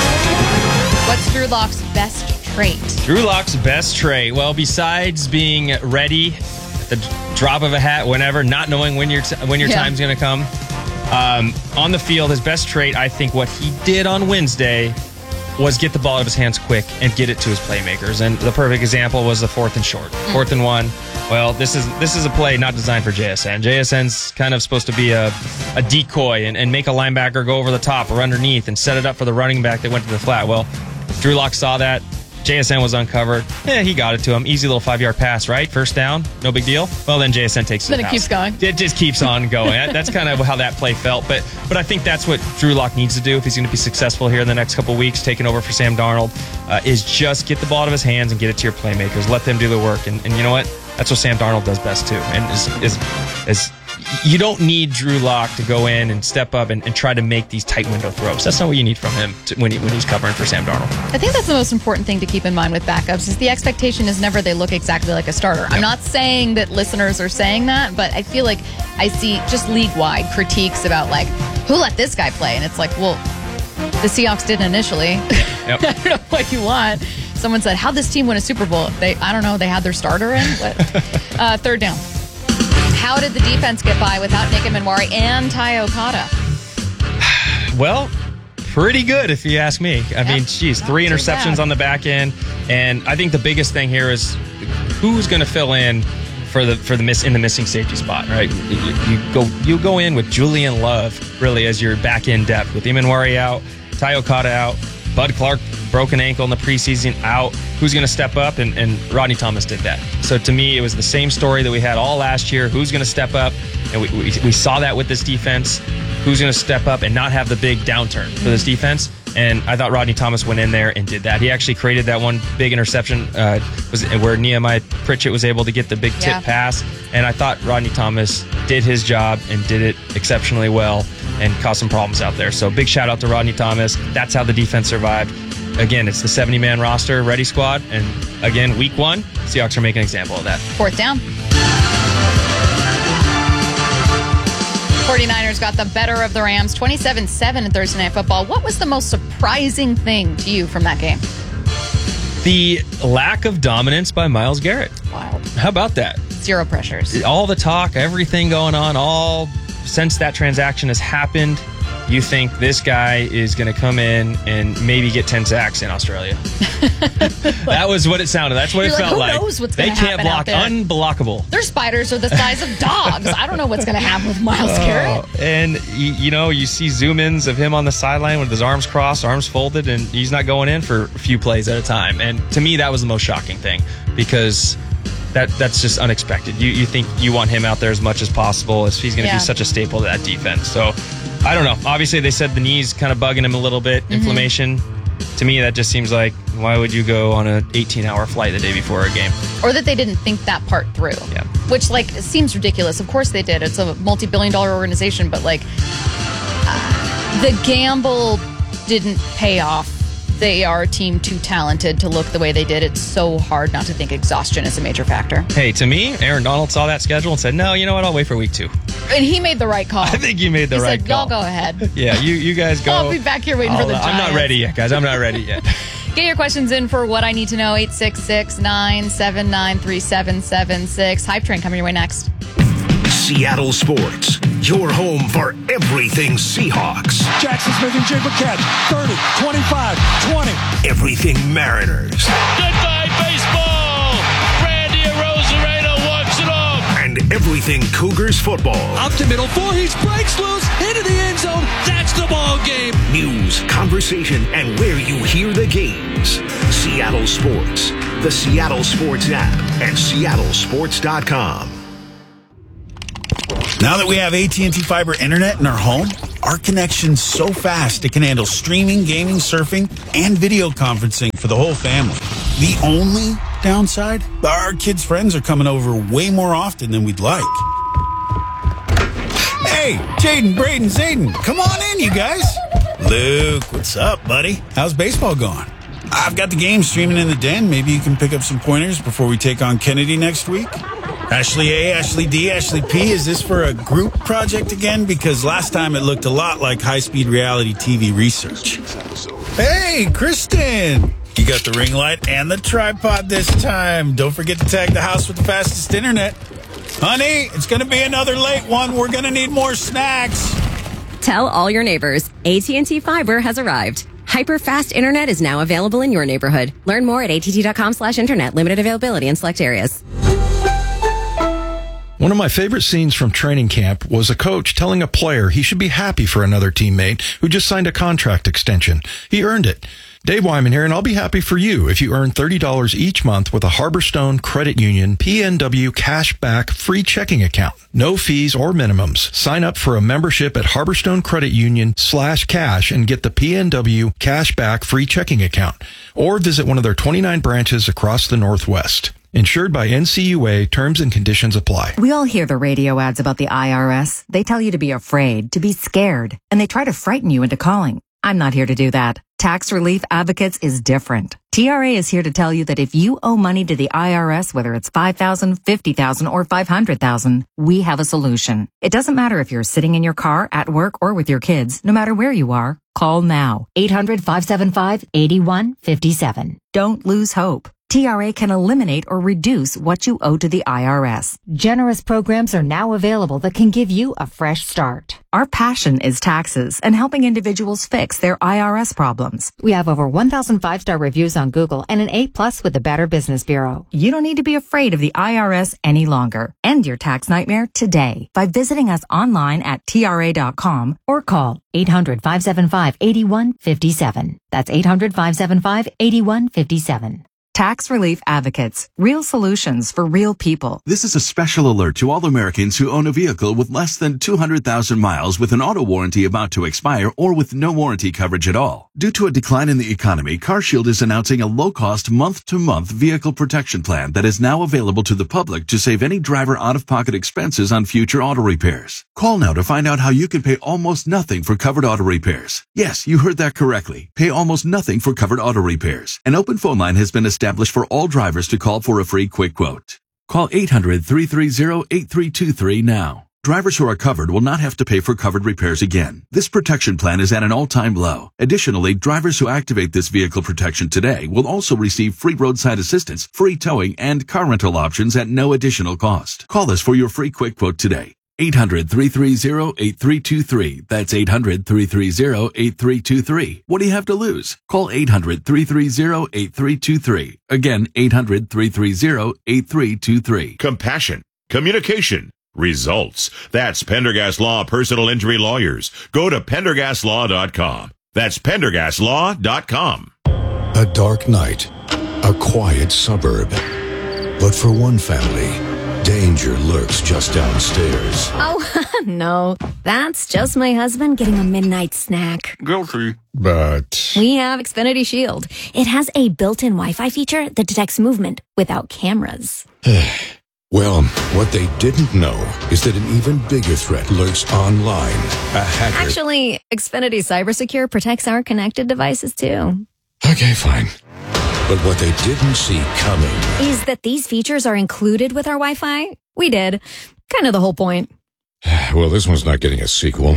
What's Drew Lock's best trait? Drew Lock's best trait? Well, besides being ready at the drop of a hat, whenever, not knowing when your, t- when your yeah. time's going to come. Um, on the field, his best trait, I think what he did on Wednesday was get the ball out of his hands quick and get it to his playmakers. And the perfect example was the fourth and short. Fourth and one. Well, this is this is a play not designed for J S N. J S N's kind of supposed to be a, a decoy and, and make a linebacker go over the top or underneath and set it up for the running back that went to the flat. Well, Drew Lock saw that. J S N was uncovered. Yeah, he got it to him. Easy little five-yard pass, right? First down. No big deal. Well, then J S N takes it. Then it keeps going. It just keeps on going. That's kind of how that play felt. But but I think that's what Drew Lock needs to do if he's going to be successful here in the next couple weeks, taking over for Sam Darnold, uh, is just get the ball out of his hands and get it to your playmakers. Let them do the work. And, and you know what? That's what Sam Darnold does best, too. And is is is you don't need Drew Lock to go in and step up and, and try to make these tight window throws. That's not what you need from him to, when, he, when he's covering for Sam Darnold. I think that's the most important thing to keep in mind with backups is the expectation is never they look exactly like a starter. Yep. I'm not saying that listeners are saying that, but I feel like I see just league-wide critiques about, like, who let this guy play? And it's like, well, the Seahawks didn't initially. Yep. I don't know what you want. Someone said, how'd this team win a Super Bowl? They, I don't know, they had their starter in? What? uh, third down. How did the defense get by without Nick Emenwari and Ty Okada? Well, pretty good if you ask me. I yep. mean, geez, three Not interceptions on the back end, and I think the biggest thing here is who's going to fill in for the for the miss in the missing safety spot, right? You, you go you go in with Julian Love really as your back end depth with Emenwari out, Ty Okada out, Bud Clark broken ankle in the preseason out. Who's going to step up? And, and Rodney Thomas did that. So to me, it was the same story that we had all last year. Who's going to step up? And we, we, we saw that with this defense. Who's going to step up and not have the big downturn for this defense? And I thought Rodney Thomas went in there and did that. He actually created that one big interception uh, was where Nehemiah Pritchett was able to get the big tip yeah. pass. And I thought Rodney Thomas did his job and did it exceptionally well and caused some problems out there. So big shout out to Rodney Thomas. That's how the defense survived. Again, it's the seventy-man roster, ready squad. And again, week one, Seahawks are making an example of that. Fourth down. forty-niners got the better of the Rams, twenty-seven seven in Thursday Night Football. What was the most surprising thing to you from that game? The lack of dominance by Myles Garrett. Wild. How about that? Zero pressures. All the talk, everything going on, all since that transaction has happened, you think this guy is going to come in and maybe get ten sacks in Australia. That was what it sounded. That's what You're it like, felt who like. Knows what's they gonna can't block. happen Unblockable. Their spiders are the size of dogs. I don't know what's going to happen with Myles Garrett. Oh, and, you, you know, you see zoom-ins of him on the sideline with his arms crossed, arms folded, and he's not going in for a few plays at a time. And to me, that was the most shocking thing because that that's just unexpected. You you think you want him out there as much as possible if he's going to yeah. be such a staple to that defense. So, I don't know. Obviously, they said the knee's kind of bugging him a little bit, mm-hmm. inflammation. To me, that just seems like, why would you go on an eighteen-hour flight the day before a game? Or that they didn't think that part through. Yeah. Which, like, seems ridiculous. Of course they did. It's a multi-billion dollar organization, but, like, uh, the gamble didn't pay off. They are a team too talented to look the way they did. It's so hard not to think exhaustion is a major factor. Hey, to me, Aaron Donald saw that schedule and said, no, you know what? I'll wait for week two. And he made the right call. I think you made the he right said, call. Y'all go ahead. Yeah, you, you guys go. I'll be back here waiting I'll, for the Giants. I'm not ready yet, guys. I'm not ready yet. Get your questions in for What I Need to Know, eight six six, nine seven nine, three seven seven six. Hype Train coming your way next. Seattle Sports, your home for everything Seahawks. Jackson Smith and Jay Burkett, thirty, twenty-five, twenty. Everything Mariners. Goodbye, baseball. Randy Arozarena walks it off. And everything Cougars football. Up to middle four, he breaks loose into the end zone. That's the ball game. News, conversation, and where you hear the games. Seattle Sports, the Seattle Sports app, and seattle sports dot com. Now that we have A T and T Fiber Internet in our home, our connection's so fast it can handle streaming, gaming, surfing, and video conferencing for the whole family. The only downside? Our kids' friends are coming over way more often than we'd like. Hey, Jaden, Braden, Zayden, come on in, you guys. Luke, what's up, buddy? How's baseball going? I've got the game streaming in the den. Maybe you can pick up some pointers before we take on Kennedy next week. Ashley A, Ashley D, Ashley P, is this for a group project again? Because last time it looked a lot like high-speed reality T V research. Hey, Kristen! You got the ring light and the tripod this time. Don't forget to tag the house with the fastest internet. Honey, it's going to be another late one. We're going to need more snacks. Tell all your neighbors, A T and T Fiber has arrived. Hyper-fast internet is now available in your neighborhood. Learn more at att.com slash internet. Limited availability in select areas. One of my favorite scenes from training camp was a coach telling a player he should be happy for another teammate who just signed a contract extension. He earned it. Dave Wyman here, and I'll be happy for you if you earn thirty dollars each month with a Harborstone Credit Union P N W Cashback free checking account. No fees or minimums. Sign up for a membership at Harborstone Credit Union slash cash and get the P N W Cashback free checking account. Or visit one of their twenty-nine branches across the Northwest. Insured by N C U A, terms and conditions apply. We all hear the radio ads about the I R S. They tell you to be afraid, to be scared, and they try to frighten you into calling. I'm not here to do that. Tax Relief Advocates is different. T R A is here to tell you that if you owe money to the I R S, whether it's five thousand dollars, fifty thousand dollars, or five hundred thousand dollars, we have a solution. It doesn't matter if you're sitting in your car, at work, or with your kids. No matter where you are, call now. eight hundred, five seven five, eight one five seven. Don't lose hope. T R A can eliminate or reduce what you owe to the I R S. Generous programs are now available that can give you a fresh start. Our passion is taxes and helping individuals fix their I R S problems. We have over one thousand five-star reviews on Google and an A plus with the Better Business Bureau. You don't need to be afraid of the I R S any longer. End your tax nightmare today by visiting us online at T R A dot com or call eight hundred, five seven five, eight one five seven. That's eight hundred, five seven five, eight one five seven. Tax Relief Advocates. Real solutions for real people. This is a special alert to all Americans who own a vehicle with less than two hundred thousand miles with an auto warranty about to expire or with no warranty coverage at all. Due to a decline in the economy, CarShield is announcing a low-cost month-to-month vehicle protection plan that is now available to the public to save any driver out-of-pocket expenses on future auto repairs. Call now to find out how you can pay almost nothing for covered auto repairs. Yes, you heard that correctly. Pay almost nothing for covered auto repairs. An open phone line has been established for all drivers to call for a free quick quote. Call eight hundred, three three zero, eight three two three now. Drivers who are covered will not have to pay for covered repairs again. This protection plan is at an all-time low. Additionally, drivers who activate this vehicle protection today will also receive free roadside assistance, free towing, and car rental options at no additional cost. Call us for your free quick quote today. eight hundred, three three zero, eight three two three. That's eight hundred, three three zero, eight three two three. What do you have to lose? Call eight hundred, three three zero, eight three two three. Again, eight hundred, three three zero, eight three two three. Compassion. Communication. Results. That's Pendergast Law Personal Injury Lawyers. Go to pendergast law dot com. That's pendergast law dot com. A dark night. A quiet suburb. But for one family, danger lurks just downstairs. Oh, no. That's just my husband getting a midnight snack. Guilty. But We have Xfinity Shield. It has a built-in Wi-Fi feature that detects movement without cameras. well, what they didn't know is that an even bigger threat lurks online. A hacker. Actually, Xfinity Cybersecure protects our connected devices, too. Okay, fine. But what they didn't see coming is that these features are included with our Wi-Fi. We did. Kind of the whole point. Well, this one's not getting a sequel.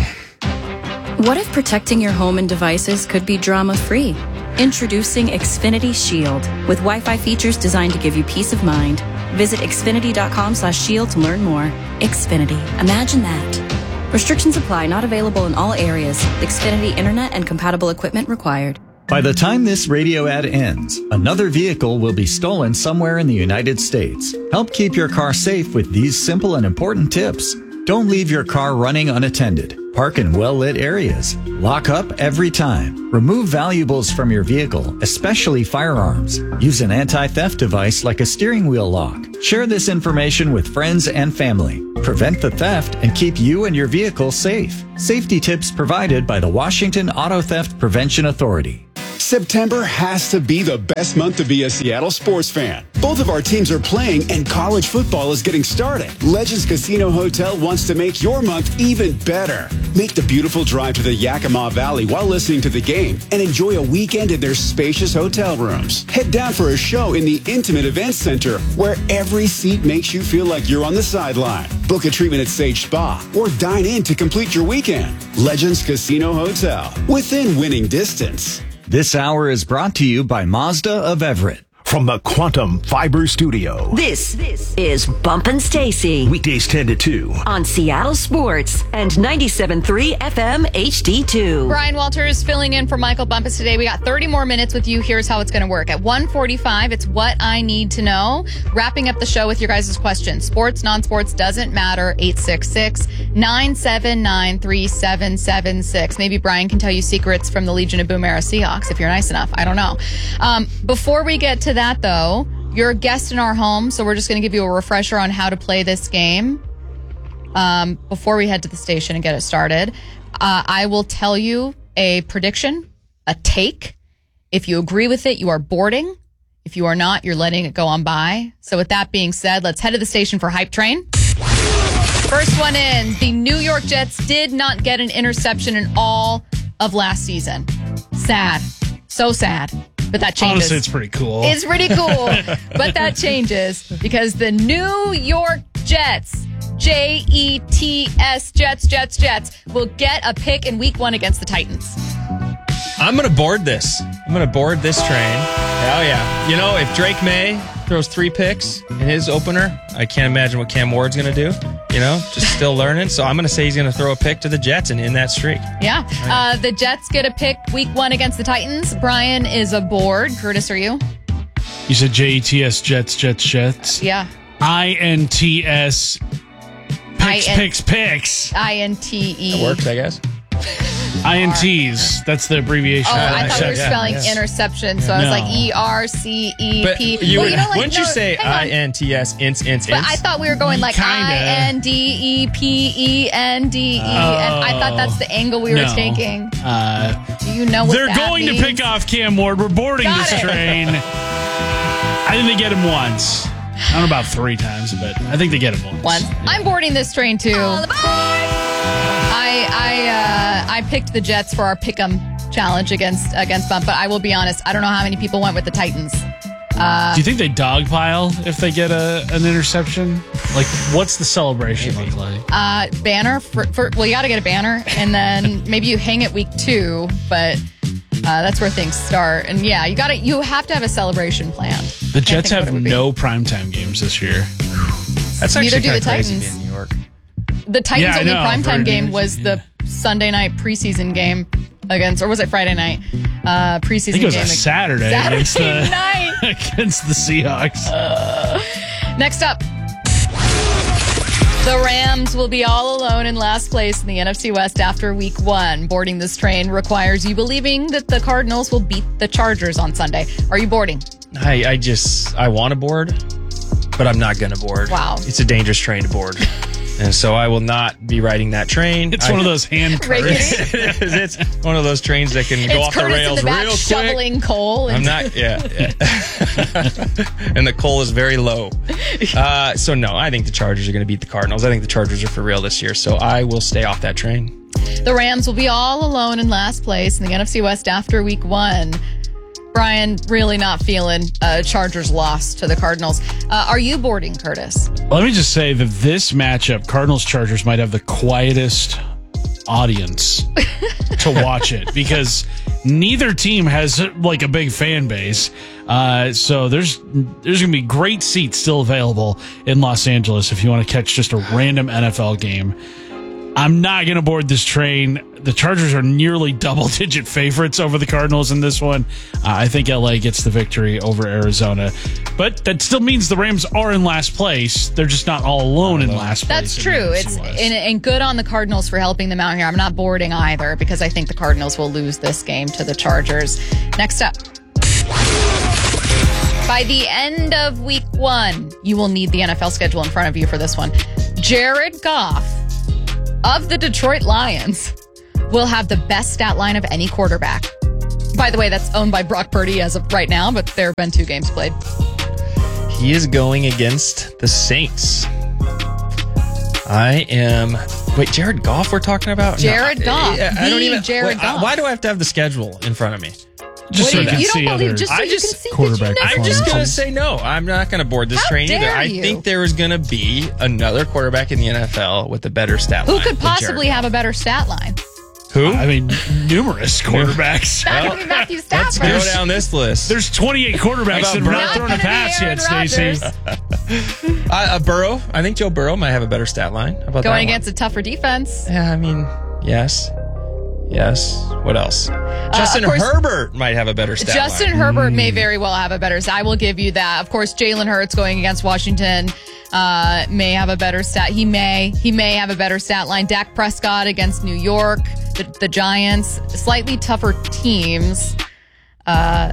What if protecting your home and devices could be drama-free? Introducing Xfinity Shield with Wi-Fi features designed to give you peace of mind. Visit xfinity dot com slash shield to learn more. Xfinity. Imagine that. Restrictions apply, not available in all areas. Xfinity Internet and compatible equipment required. By the time this radio ad ends, another vehicle will be stolen somewhere in the United States. Help keep your car safe with these simple and important tips. Don't leave your car running unattended. Park in well-lit areas. Lock up every time. Remove valuables from your vehicle, especially firearms. Use an anti-theft device like a steering wheel lock. Share this information with friends and family. Prevent the theft and keep you and your vehicle safe. Safety tips provided by the Washington Auto Theft Prevention Authority. September has to be the best month to be a Seattle sports fan. Both of our teams are playing and college football is getting started. Legends Casino Hotel wants to make your month even better. Make the beautiful drive to the Yakima Valley while listening to the game and enjoy a weekend in their spacious hotel rooms. Head down for a show in the intimate event center where every seat makes you feel like you're on the sideline. Book a treatment at Sage Spa or dine in to complete your weekend. Legends Casino Hotel, within winning distance. This hour is brought to you by Mazda of Everett. From the Quantum Fiber Studio. This is Bumpin' Stacy. Weekdays ten to two. On Seattle Sports and ninety-seven point three F M H D two. Brian Walters filling in for Michael Bumpus today. We got thirty more minutes with you. Here's how it's going to work. At one forty-five, it's What I Need to Know. Wrapping up the show with your guys' questions. Sports, non-sports, doesn't matter. eight six six, nine seven nine, three seven seven six. Maybe Brian can tell you secrets from the Legion of Boom Era Seahawks if you're nice enough. I don't know. Um, before we get to that, That though, you're a guest in our home, so we're just going to give you a refresher on how to play this game um, before we head to the station and get it started. Uh, I will tell you a prediction, a take. If you agree with it, you are boarding. If you are not, you're letting it go on by. So with that being said, let's head to the station for Hype Train. First one in, the New York Jets did not get an interception in all of last season. Sad. So sad. But that changes. Honestly, it's pretty cool. It's pretty cool. But that changes because the New York Jets, J E T S, Jets, Jets, Jets, will get a pick in week one against the Titans. I'm going to board this. I'm going to board this train. Hell yeah. You know, if Drake May throws three picks in his opener, I can't imagine what Cam Ward's going to do. You know, just still learning. So I'm going to say he's going to throw a pick to the Jets and end that streak. Yeah. Uh, the Jets get a pick week one against the Titans. Brian is aboard. Curtis, are you? You said J E T S, Jets, Jets, Jets. Yeah. I N T S, picks, picks, picks. I N T E. That works, I guess. I N Ts, that's the abbreviation. Oh, I thought we were spelling yeah. interception, so I was no. like E R C E P. But you well, would, you know, like, wouldn't no, you say I N T S, ints, ints, ints? But I thought we were going like I N D E P E N D E, and I thought that's the angle we no. were taking. Uh, Do you know what They're that going means? to pick off Cam Ward. We're boarding Got this it. train. I think they get him once. I don't know about three times, but I think they get him once. Once. Yeah. I'm boarding this train too. I I uh, I picked the Jets for our pick'em challenge against against Bump, but I will be honest, I don't know how many people went with the Titans. Uh, Do you think they dogpile if they get a an interception? Like, what's the celebration look like? Uh, banner for, for well, you got to get a banner, and then maybe you hang it week two, but uh, that's where things start. And yeah, you got to you have to have a celebration planned. The Jets have no primetime games this year. That's Neither actually do kind the of crazy Titans. in New York. The Titans' Yeah, only know, primetime game years, was yeah. the Sunday night preseason game against, or was it Friday night? Uh, preseason I think it was game a Saturday, Saturday against, the, night against the Seahawks. Uh, next up, the Rams will be all alone in last place in the N F C West after week one. Boarding this train requires you believing that the Cardinals will beat the Chargers on Sunday. Are you boarding? I, I just, I want to board, but I'm not going to board. Wow. It's a dangerous train to board. And so I will not be riding that train. It's I, one of those hand carts. it is. It's one of those trains that can It's go off the Curtis rails in the back real quick. shoveling coal. I'm not, yeah. yeah. And the coal is very low. Uh, so no, I think the Chargers are going to beat the Cardinals. I think the Chargers are for real this year. So I will stay off that train. The Rams will be all alone in last place in the N F C West after week one. Brian, really not feeling uh, Chargers loss to the Cardinals. Uh, are you boarding, Curtis? Let me just say that this matchup, Cardinals-Chargers, might have the quietest audience to watch it because neither team has like a big fan base. Uh, so there's there's going to be great seats still available in Los Angeles if you want to catch just a random N F L game. I'm not going to board this train. The Chargers are nearly double-digit favorites over the Cardinals in this one. Uh, I think L A gets the victory over Arizona. But that still means the Rams are in last place. They're just not all alone in last place. That's true. It's and, and good on the Cardinals for helping them out here. I'm not boarding either because I think the Cardinals will lose this game to the Chargers. Next up. By the end of week one, you will need the N F L schedule in front of you for this one. Jared Goff of the Detroit Lions will have the best stat line of any quarterback. By the way, that's owned by Brock Purdy as of right now, but there have been two games played. He is going against the Saints. I am... Wait, Jared Goff we're talking about? Jared no, Goff. I, I, I don't the even... Jared wait, Goff. Why do I have to have the schedule in front of me? Just so you, you can you see don't believe other just so I you just- can see quarterback that you I'm never just know. going to say no. I'm not going to board this How train either. dare I you? think there is going to be another quarterback in the N F L with a better stat Who line. could than Jared possibly Goff. have a better stat line? Who? I mean, numerous quarterbacks. Not even Matthew Let's Stafford. go down this list. There's twenty-eight quarterbacks How that about have not Burrow? thrown a pass yet, Stacey. Rodgers. uh, uh, Burrow. I think Joe Burrow might have a better stat line. How about Going that against a tougher defense. one? Yeah, I mean, yes. Yes. What else? Justin of course- Herbert might have a better stat Justin line. Herbert may very well have a better. I will give you that. Of course, Jalen Hurts going against Washington uh, may have a better stat. He may. He may have a better stat line. Dak Prescott against New York, the, the Giants, slightly tougher teams. Uh,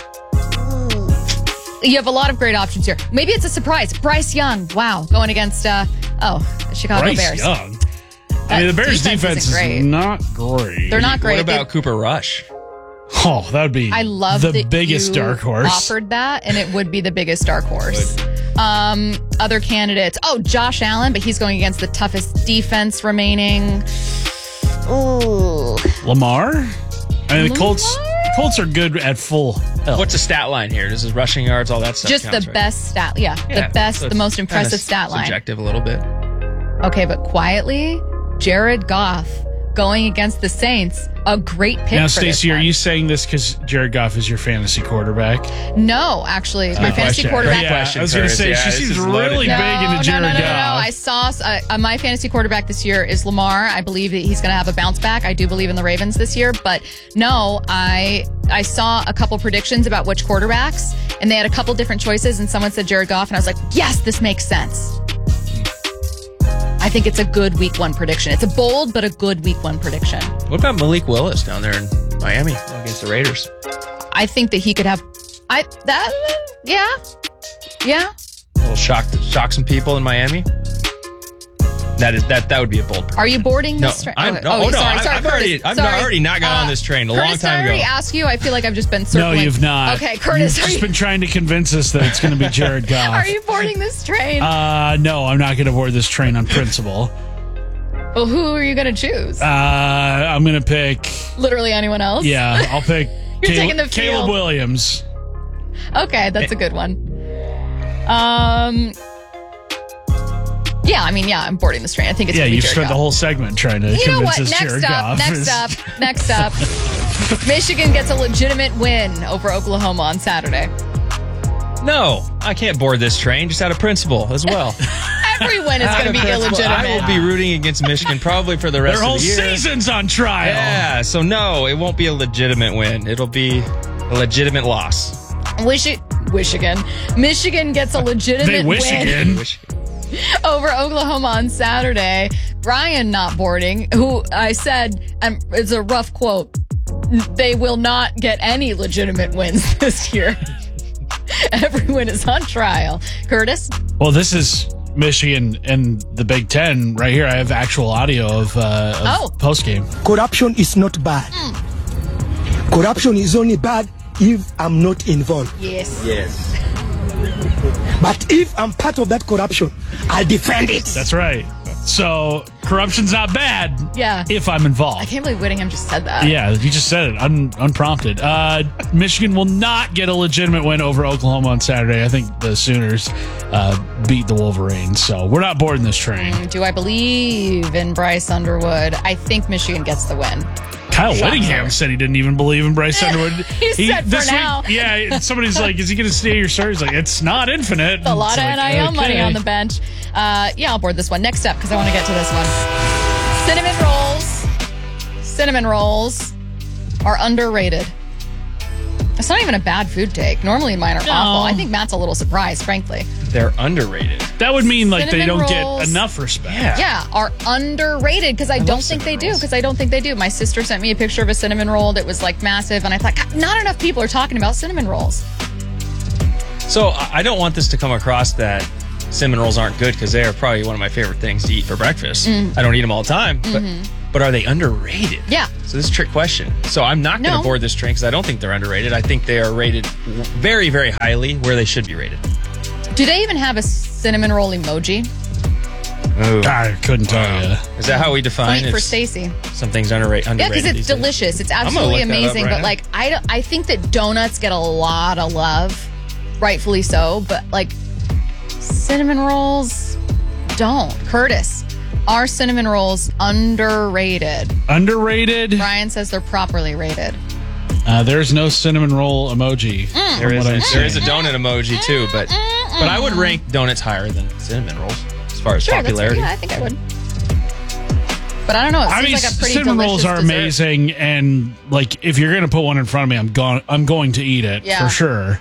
you have a lot of great options here. Maybe it's a surprise. Bryce Young. Wow, going against uh, oh the Chicago Bryce Bears. Young. I mean, the That Bears' defense defense isn't is great. not great. They're not great. What about They- Cooper Rush? Oh, that would be I love the that biggest you dark horse. offered that, and it would be the biggest dark horse. Um, other candidates. Oh, Josh Allen, but he's going against the toughest defense remaining. Ooh. Lamar? I mean, the Colts, the Colts are good at full health. What's the stat line here? Does his rushing yards, all that stuff Just counts, the right? best stat. Yeah, Yeah, the best, so the most it's impressive kinda stat line. Subjective a little bit. Okay, but quietly, Jared Goff going against the Saints. A great pick. Now, for this Stacey, are one. you saying this because Jared Goff is your fantasy quarterback? No, actually, my Good fantasy question. quarterback. Yeah, I was going to say, Yeah, she this seems is loaded. really No, big into Jared no, no, no, no, Goff. no. I saw uh, uh, my fantasy quarterback this year is Lamar. I believe that he's going to have a bounce back. I do believe in the Ravens this year, but no, I I saw a couple predictions about which quarterbacks, and they had a couple different choices, and someone said Jared Goff, and I was like, yes, this makes sense. I think it's a good week one prediction. It's a bold but a good week one prediction. What about Malik Willis down there in Miami against the Raiders? I think that he could have. I that yeah yeah. A little shock, shock some people in Miami. That is that. That would be a bold prediction. Are you boarding No, this train? I'm, oh, no, oh, oh, no, sorry, I- sorry, I've Curtis, already, I've sorry. already not got Uh, on this train a Curtis, long time I already ago. asked you. I feel like I've just been No, circling. you've not. Okay, Curtis, You've are just you, been trying to convince us that it's going to be Jared Goff. are you boarding this train? Uh, no, I'm not going to board this train on principle. Well, who are you going to choose? Uh, I'm going to pick. Literally anyone else? Yeah, I'll pick You're Caleb, taking the Caleb field. Williams. Okay, that's a good one. Um. Yeah, I mean, yeah, I'm boarding this train. I think it's Yeah, gonna be you've Jared spent Goff. the whole segment trying to You know convince what? us Next Jared up, Goff. next is- up, next up. Michigan gets a legitimate win over Oklahoma on Saturday. No, I can't board this train just out of principle as well. Every win is Out going to of be principle, I illegitimate. will be rooting against Michigan probably for the rest Their whole of the year. season's on trial. Yeah, so no, it won't be a legitimate win. It'll be a legitimate loss. Wish- Michigan. Michigan gets a legitimate They wish win again. over Oklahoma on Saturday. Brian not boarding, who I said, um, it's a rough quote, they will not get any legitimate wins this year. Every win is on trial. Curtis? Well, this is Michigan and the Big Ten right here. I have actual audio of, uh, of Oh. post game. Corruption is not bad. Mm. Corruption is only bad if I'm not involved. Yes. Yes. But if I'm part of that corruption, I'll defend it. That's right. So corruption's not bad. Yeah. If I'm involved. I can't believe Whittingham just said that. Yeah, you just said it un- unprompted. Uh, Michigan will not get a legitimate win over Oklahoma on Saturday. I think the Sooners uh, beat the Wolverines, so we're not boarding this train. Do I believe in Bryce Underwood? I think Michigan gets the win. Kyle Shocker. Whittingham said he didn't even believe in Bryce Underwood. He said for this now. Week, yeah, somebody's like, "Is he going to stay your start?" He's like, "It's not infinite." A lot It's of like, N I L money okay. on the bench. Uh, yeah, I'll board this one. Next up, because I want to get to this one. Cinnamon rolls. Cinnamon rolls are underrated. It's not even a bad food take. Normally mine are No. awful. I think Matt's a little surprised, frankly. They're underrated. That would mean like Cinnamon they don't rolls. get enough respect. Yeah. Yeah, are underrated because I, I don't think they do. Because I don't think they do. My sister sent me a picture of a cinnamon roll that was like massive, and I thought, God, not enough people are talking about cinnamon rolls. So I I don't want this to come across that cinnamon rolls aren't good because they are probably one of my favorite things to eat for breakfast. Mm. I don't eat them all the time, but Mhm. but are they underrated? Yeah. So this is a trick question. So I'm not going to No. board this train because I don't think they're underrated. I think they are rated very, very highly where they should be rated. Do they even have a cinnamon roll emoji? Oh. I couldn't tell you. Is that how we define Point for it's- Stacy. Something's underrated. Yeah, underrated because it's these days? delicious. It's I'm gonna absolutely look that up amazing. right But now. like, I don't, I think that donuts get a lot of love, rightfully so. But like, cinnamon rolls don't. Curtis, are cinnamon rolls underrated? Underrated? Brian says they're properly rated. Uh, there's no cinnamon roll emoji. Mm. There from is, what a, I'm there is a seeing. donut emoji too, but but I would rank donuts higher than cinnamon rolls as far as Sure, that's, popularity. yeah, I think I would. But I don't know. It I seems mean, like a pretty cinnamon rolls delicious are dessert. amazing, and like if you're gonna put one in front of me, I'm going. I'm going to eat it Yeah. for sure.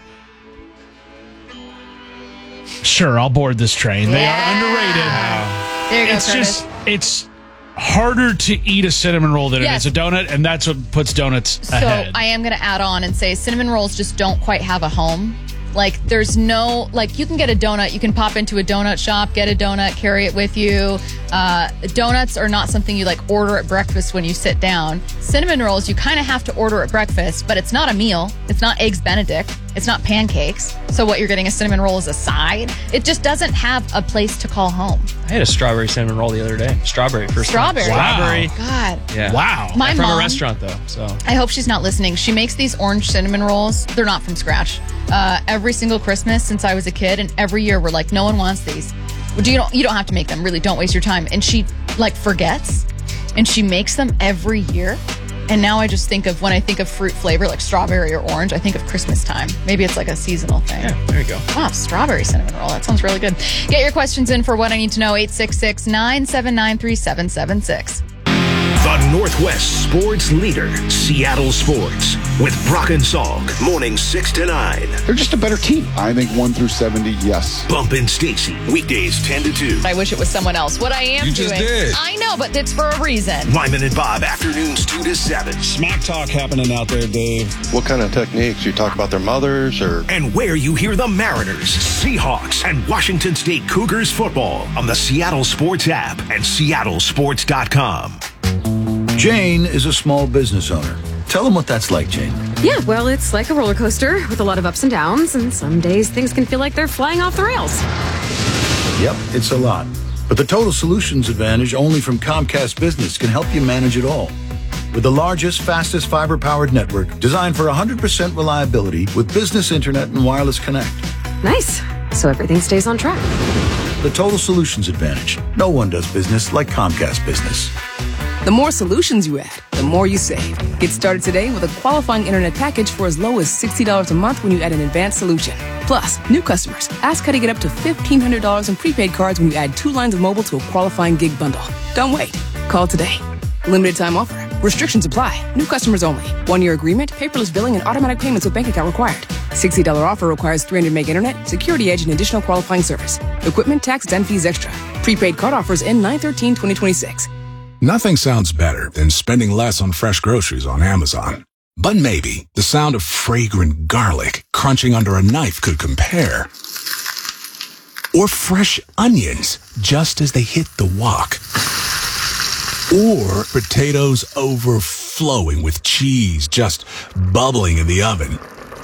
Sure, I'll board this train. They are underrated. There you go, It's Curtis. just it's harder to eat a cinnamon roll than Yes. it is a donut, and that's what puts donuts So ahead. I am going to add on and say cinnamon rolls just don't quite have a home. Like there's no, like you can get a donut, you can pop into a donut shop, get a donut, carry it with you. Uh, donuts are not something you like order at breakfast when you sit down. Cinnamon rolls, you kind of have to order at breakfast, but it's not a meal. It's not Eggs Benedict. It's not pancakes. So what you're getting a cinnamon roll as a side. It just doesn't have a place to call home. I had a strawberry cinnamon roll the other day. Strawberry first Strawberry. time. Strawberry. God. Yeah. Wow. My from mom- a restaurant though. So I hope she's not listening. She makes these orange cinnamon rolls. They're not from scratch. Uh, every single Christmas since I was a kid, and every year we're like, no one wants these. Well, do you don't you don't have to make them. Really, don't waste your time. And she like forgets, and she makes them every year. And now I just think of when I think of fruit flavor like strawberry or orange, I think of Christmas time. Maybe it's like a seasonal thing. yeah, there you go. Wow, strawberry cinnamon roll. That sounds really good. Get your questions in for What I Need to Know, eight six six, nine seven nine, three seven seven six. The Northwest sports leader, Seattle Sports, with Brock and Salk, morning six to nine. They're just a better team. I think one through seventy, yes. Bump and Stacy, weekdays ten to two. I wish it was someone else. What I am You doing. just did. I know, but it's for a reason. Lyman and Bob, afternoons two to seven. Smack talk happening out there, Dave. What kind of techniques? You talk about their mothers or? And where you hear the Mariners, Seahawks, and Washington State Cougars football on the Seattle Sports app and seattle sports dot com. Jane is a small business owner. Tell them what that's like, Jane. Yeah, well, it's like a roller coaster with a lot of ups and downs, and some days things can feel like they're flying off the rails. Yep, it's a lot. But the Total Solutions Advantage only from Comcast Business can help you manage it all. With the largest, fastest fiber-powered network designed for one hundred percent reliability with business internet and wireless connect. Nice. So everything stays on track. The Total Solutions Advantage. No one does business like Comcast Business. The more solutions you add, the more you save. Get started today with a qualifying internet package for as low as sixty dollars a month when you add an advanced solution. Plus, new customers, ask how to get up to fifteen hundred dollars in prepaid cards when you add two lines of mobile to a qualifying gig bundle. Don't wait. Call today. Limited time offer. Restrictions apply. New customers only. One-year agreement, paperless billing, and automatic payments with bank account required. sixty dollars offer requires three hundred meg internet, security edge, and additional qualifying service. Equipment, tax, and fees extra. Prepaid card offers end nine thirteen twenty twenty-six. Nothing sounds better than spending less on fresh groceries on Amazon. But maybe the sound of fragrant garlic crunching under a knife could compare. Or fresh onions just as they hit the wok. Or potatoes overflowing with cheese just bubbling in the oven.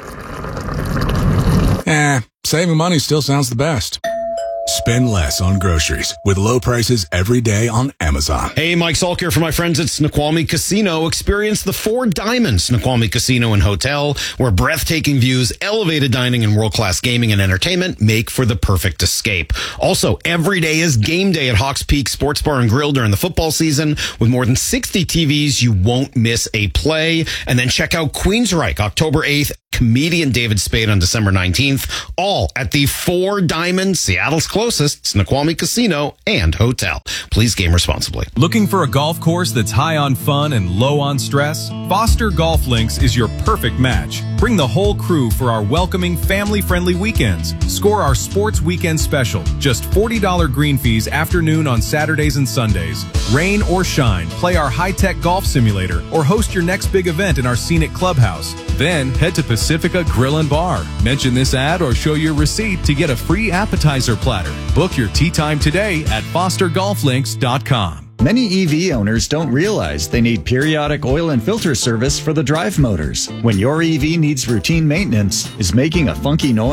Eh, saving money still sounds the best. Spend less on groceries with low prices every day on Amazon. Hey, Mike Salk here for my friends at Snoqualmie Casino. Experience the Four Diamonds Snoqualmie Casino and Hotel, where breathtaking views, elevated dining, and world-class gaming and entertainment make for the perfect escape. Also, every day is game day at Hawks Peak Sports Bar and Grill during the football season. With more than sixty T Vs, you won't miss a play. And then check out Queensryche October eighth comedian David Spade on December nineteenth, all at the Four Diamond, Seattle's closest Snoqualmie Casino and Hotel. Please game responsibly. Looking for a golf course that's high on fun and low on stress? Foster Golf Links is your perfect match. Bring the whole crew for our welcoming, family-friendly weekends. Score our sports weekend special. Just forty dollars green fees afternoon on Saturdays and Sundays. Rain or shine, play our high-tech golf simulator or host your next big event in our scenic clubhouse. Then head to Pacifica Grill and Bar. Mention this ad or show your receipt to get a free appetizer platter. Book your tee time today at foster golf links dot com. Many E V owners don't realize they need periodic oil and filter service for the drive motors. When your E V needs routine maintenance, is making a funky noise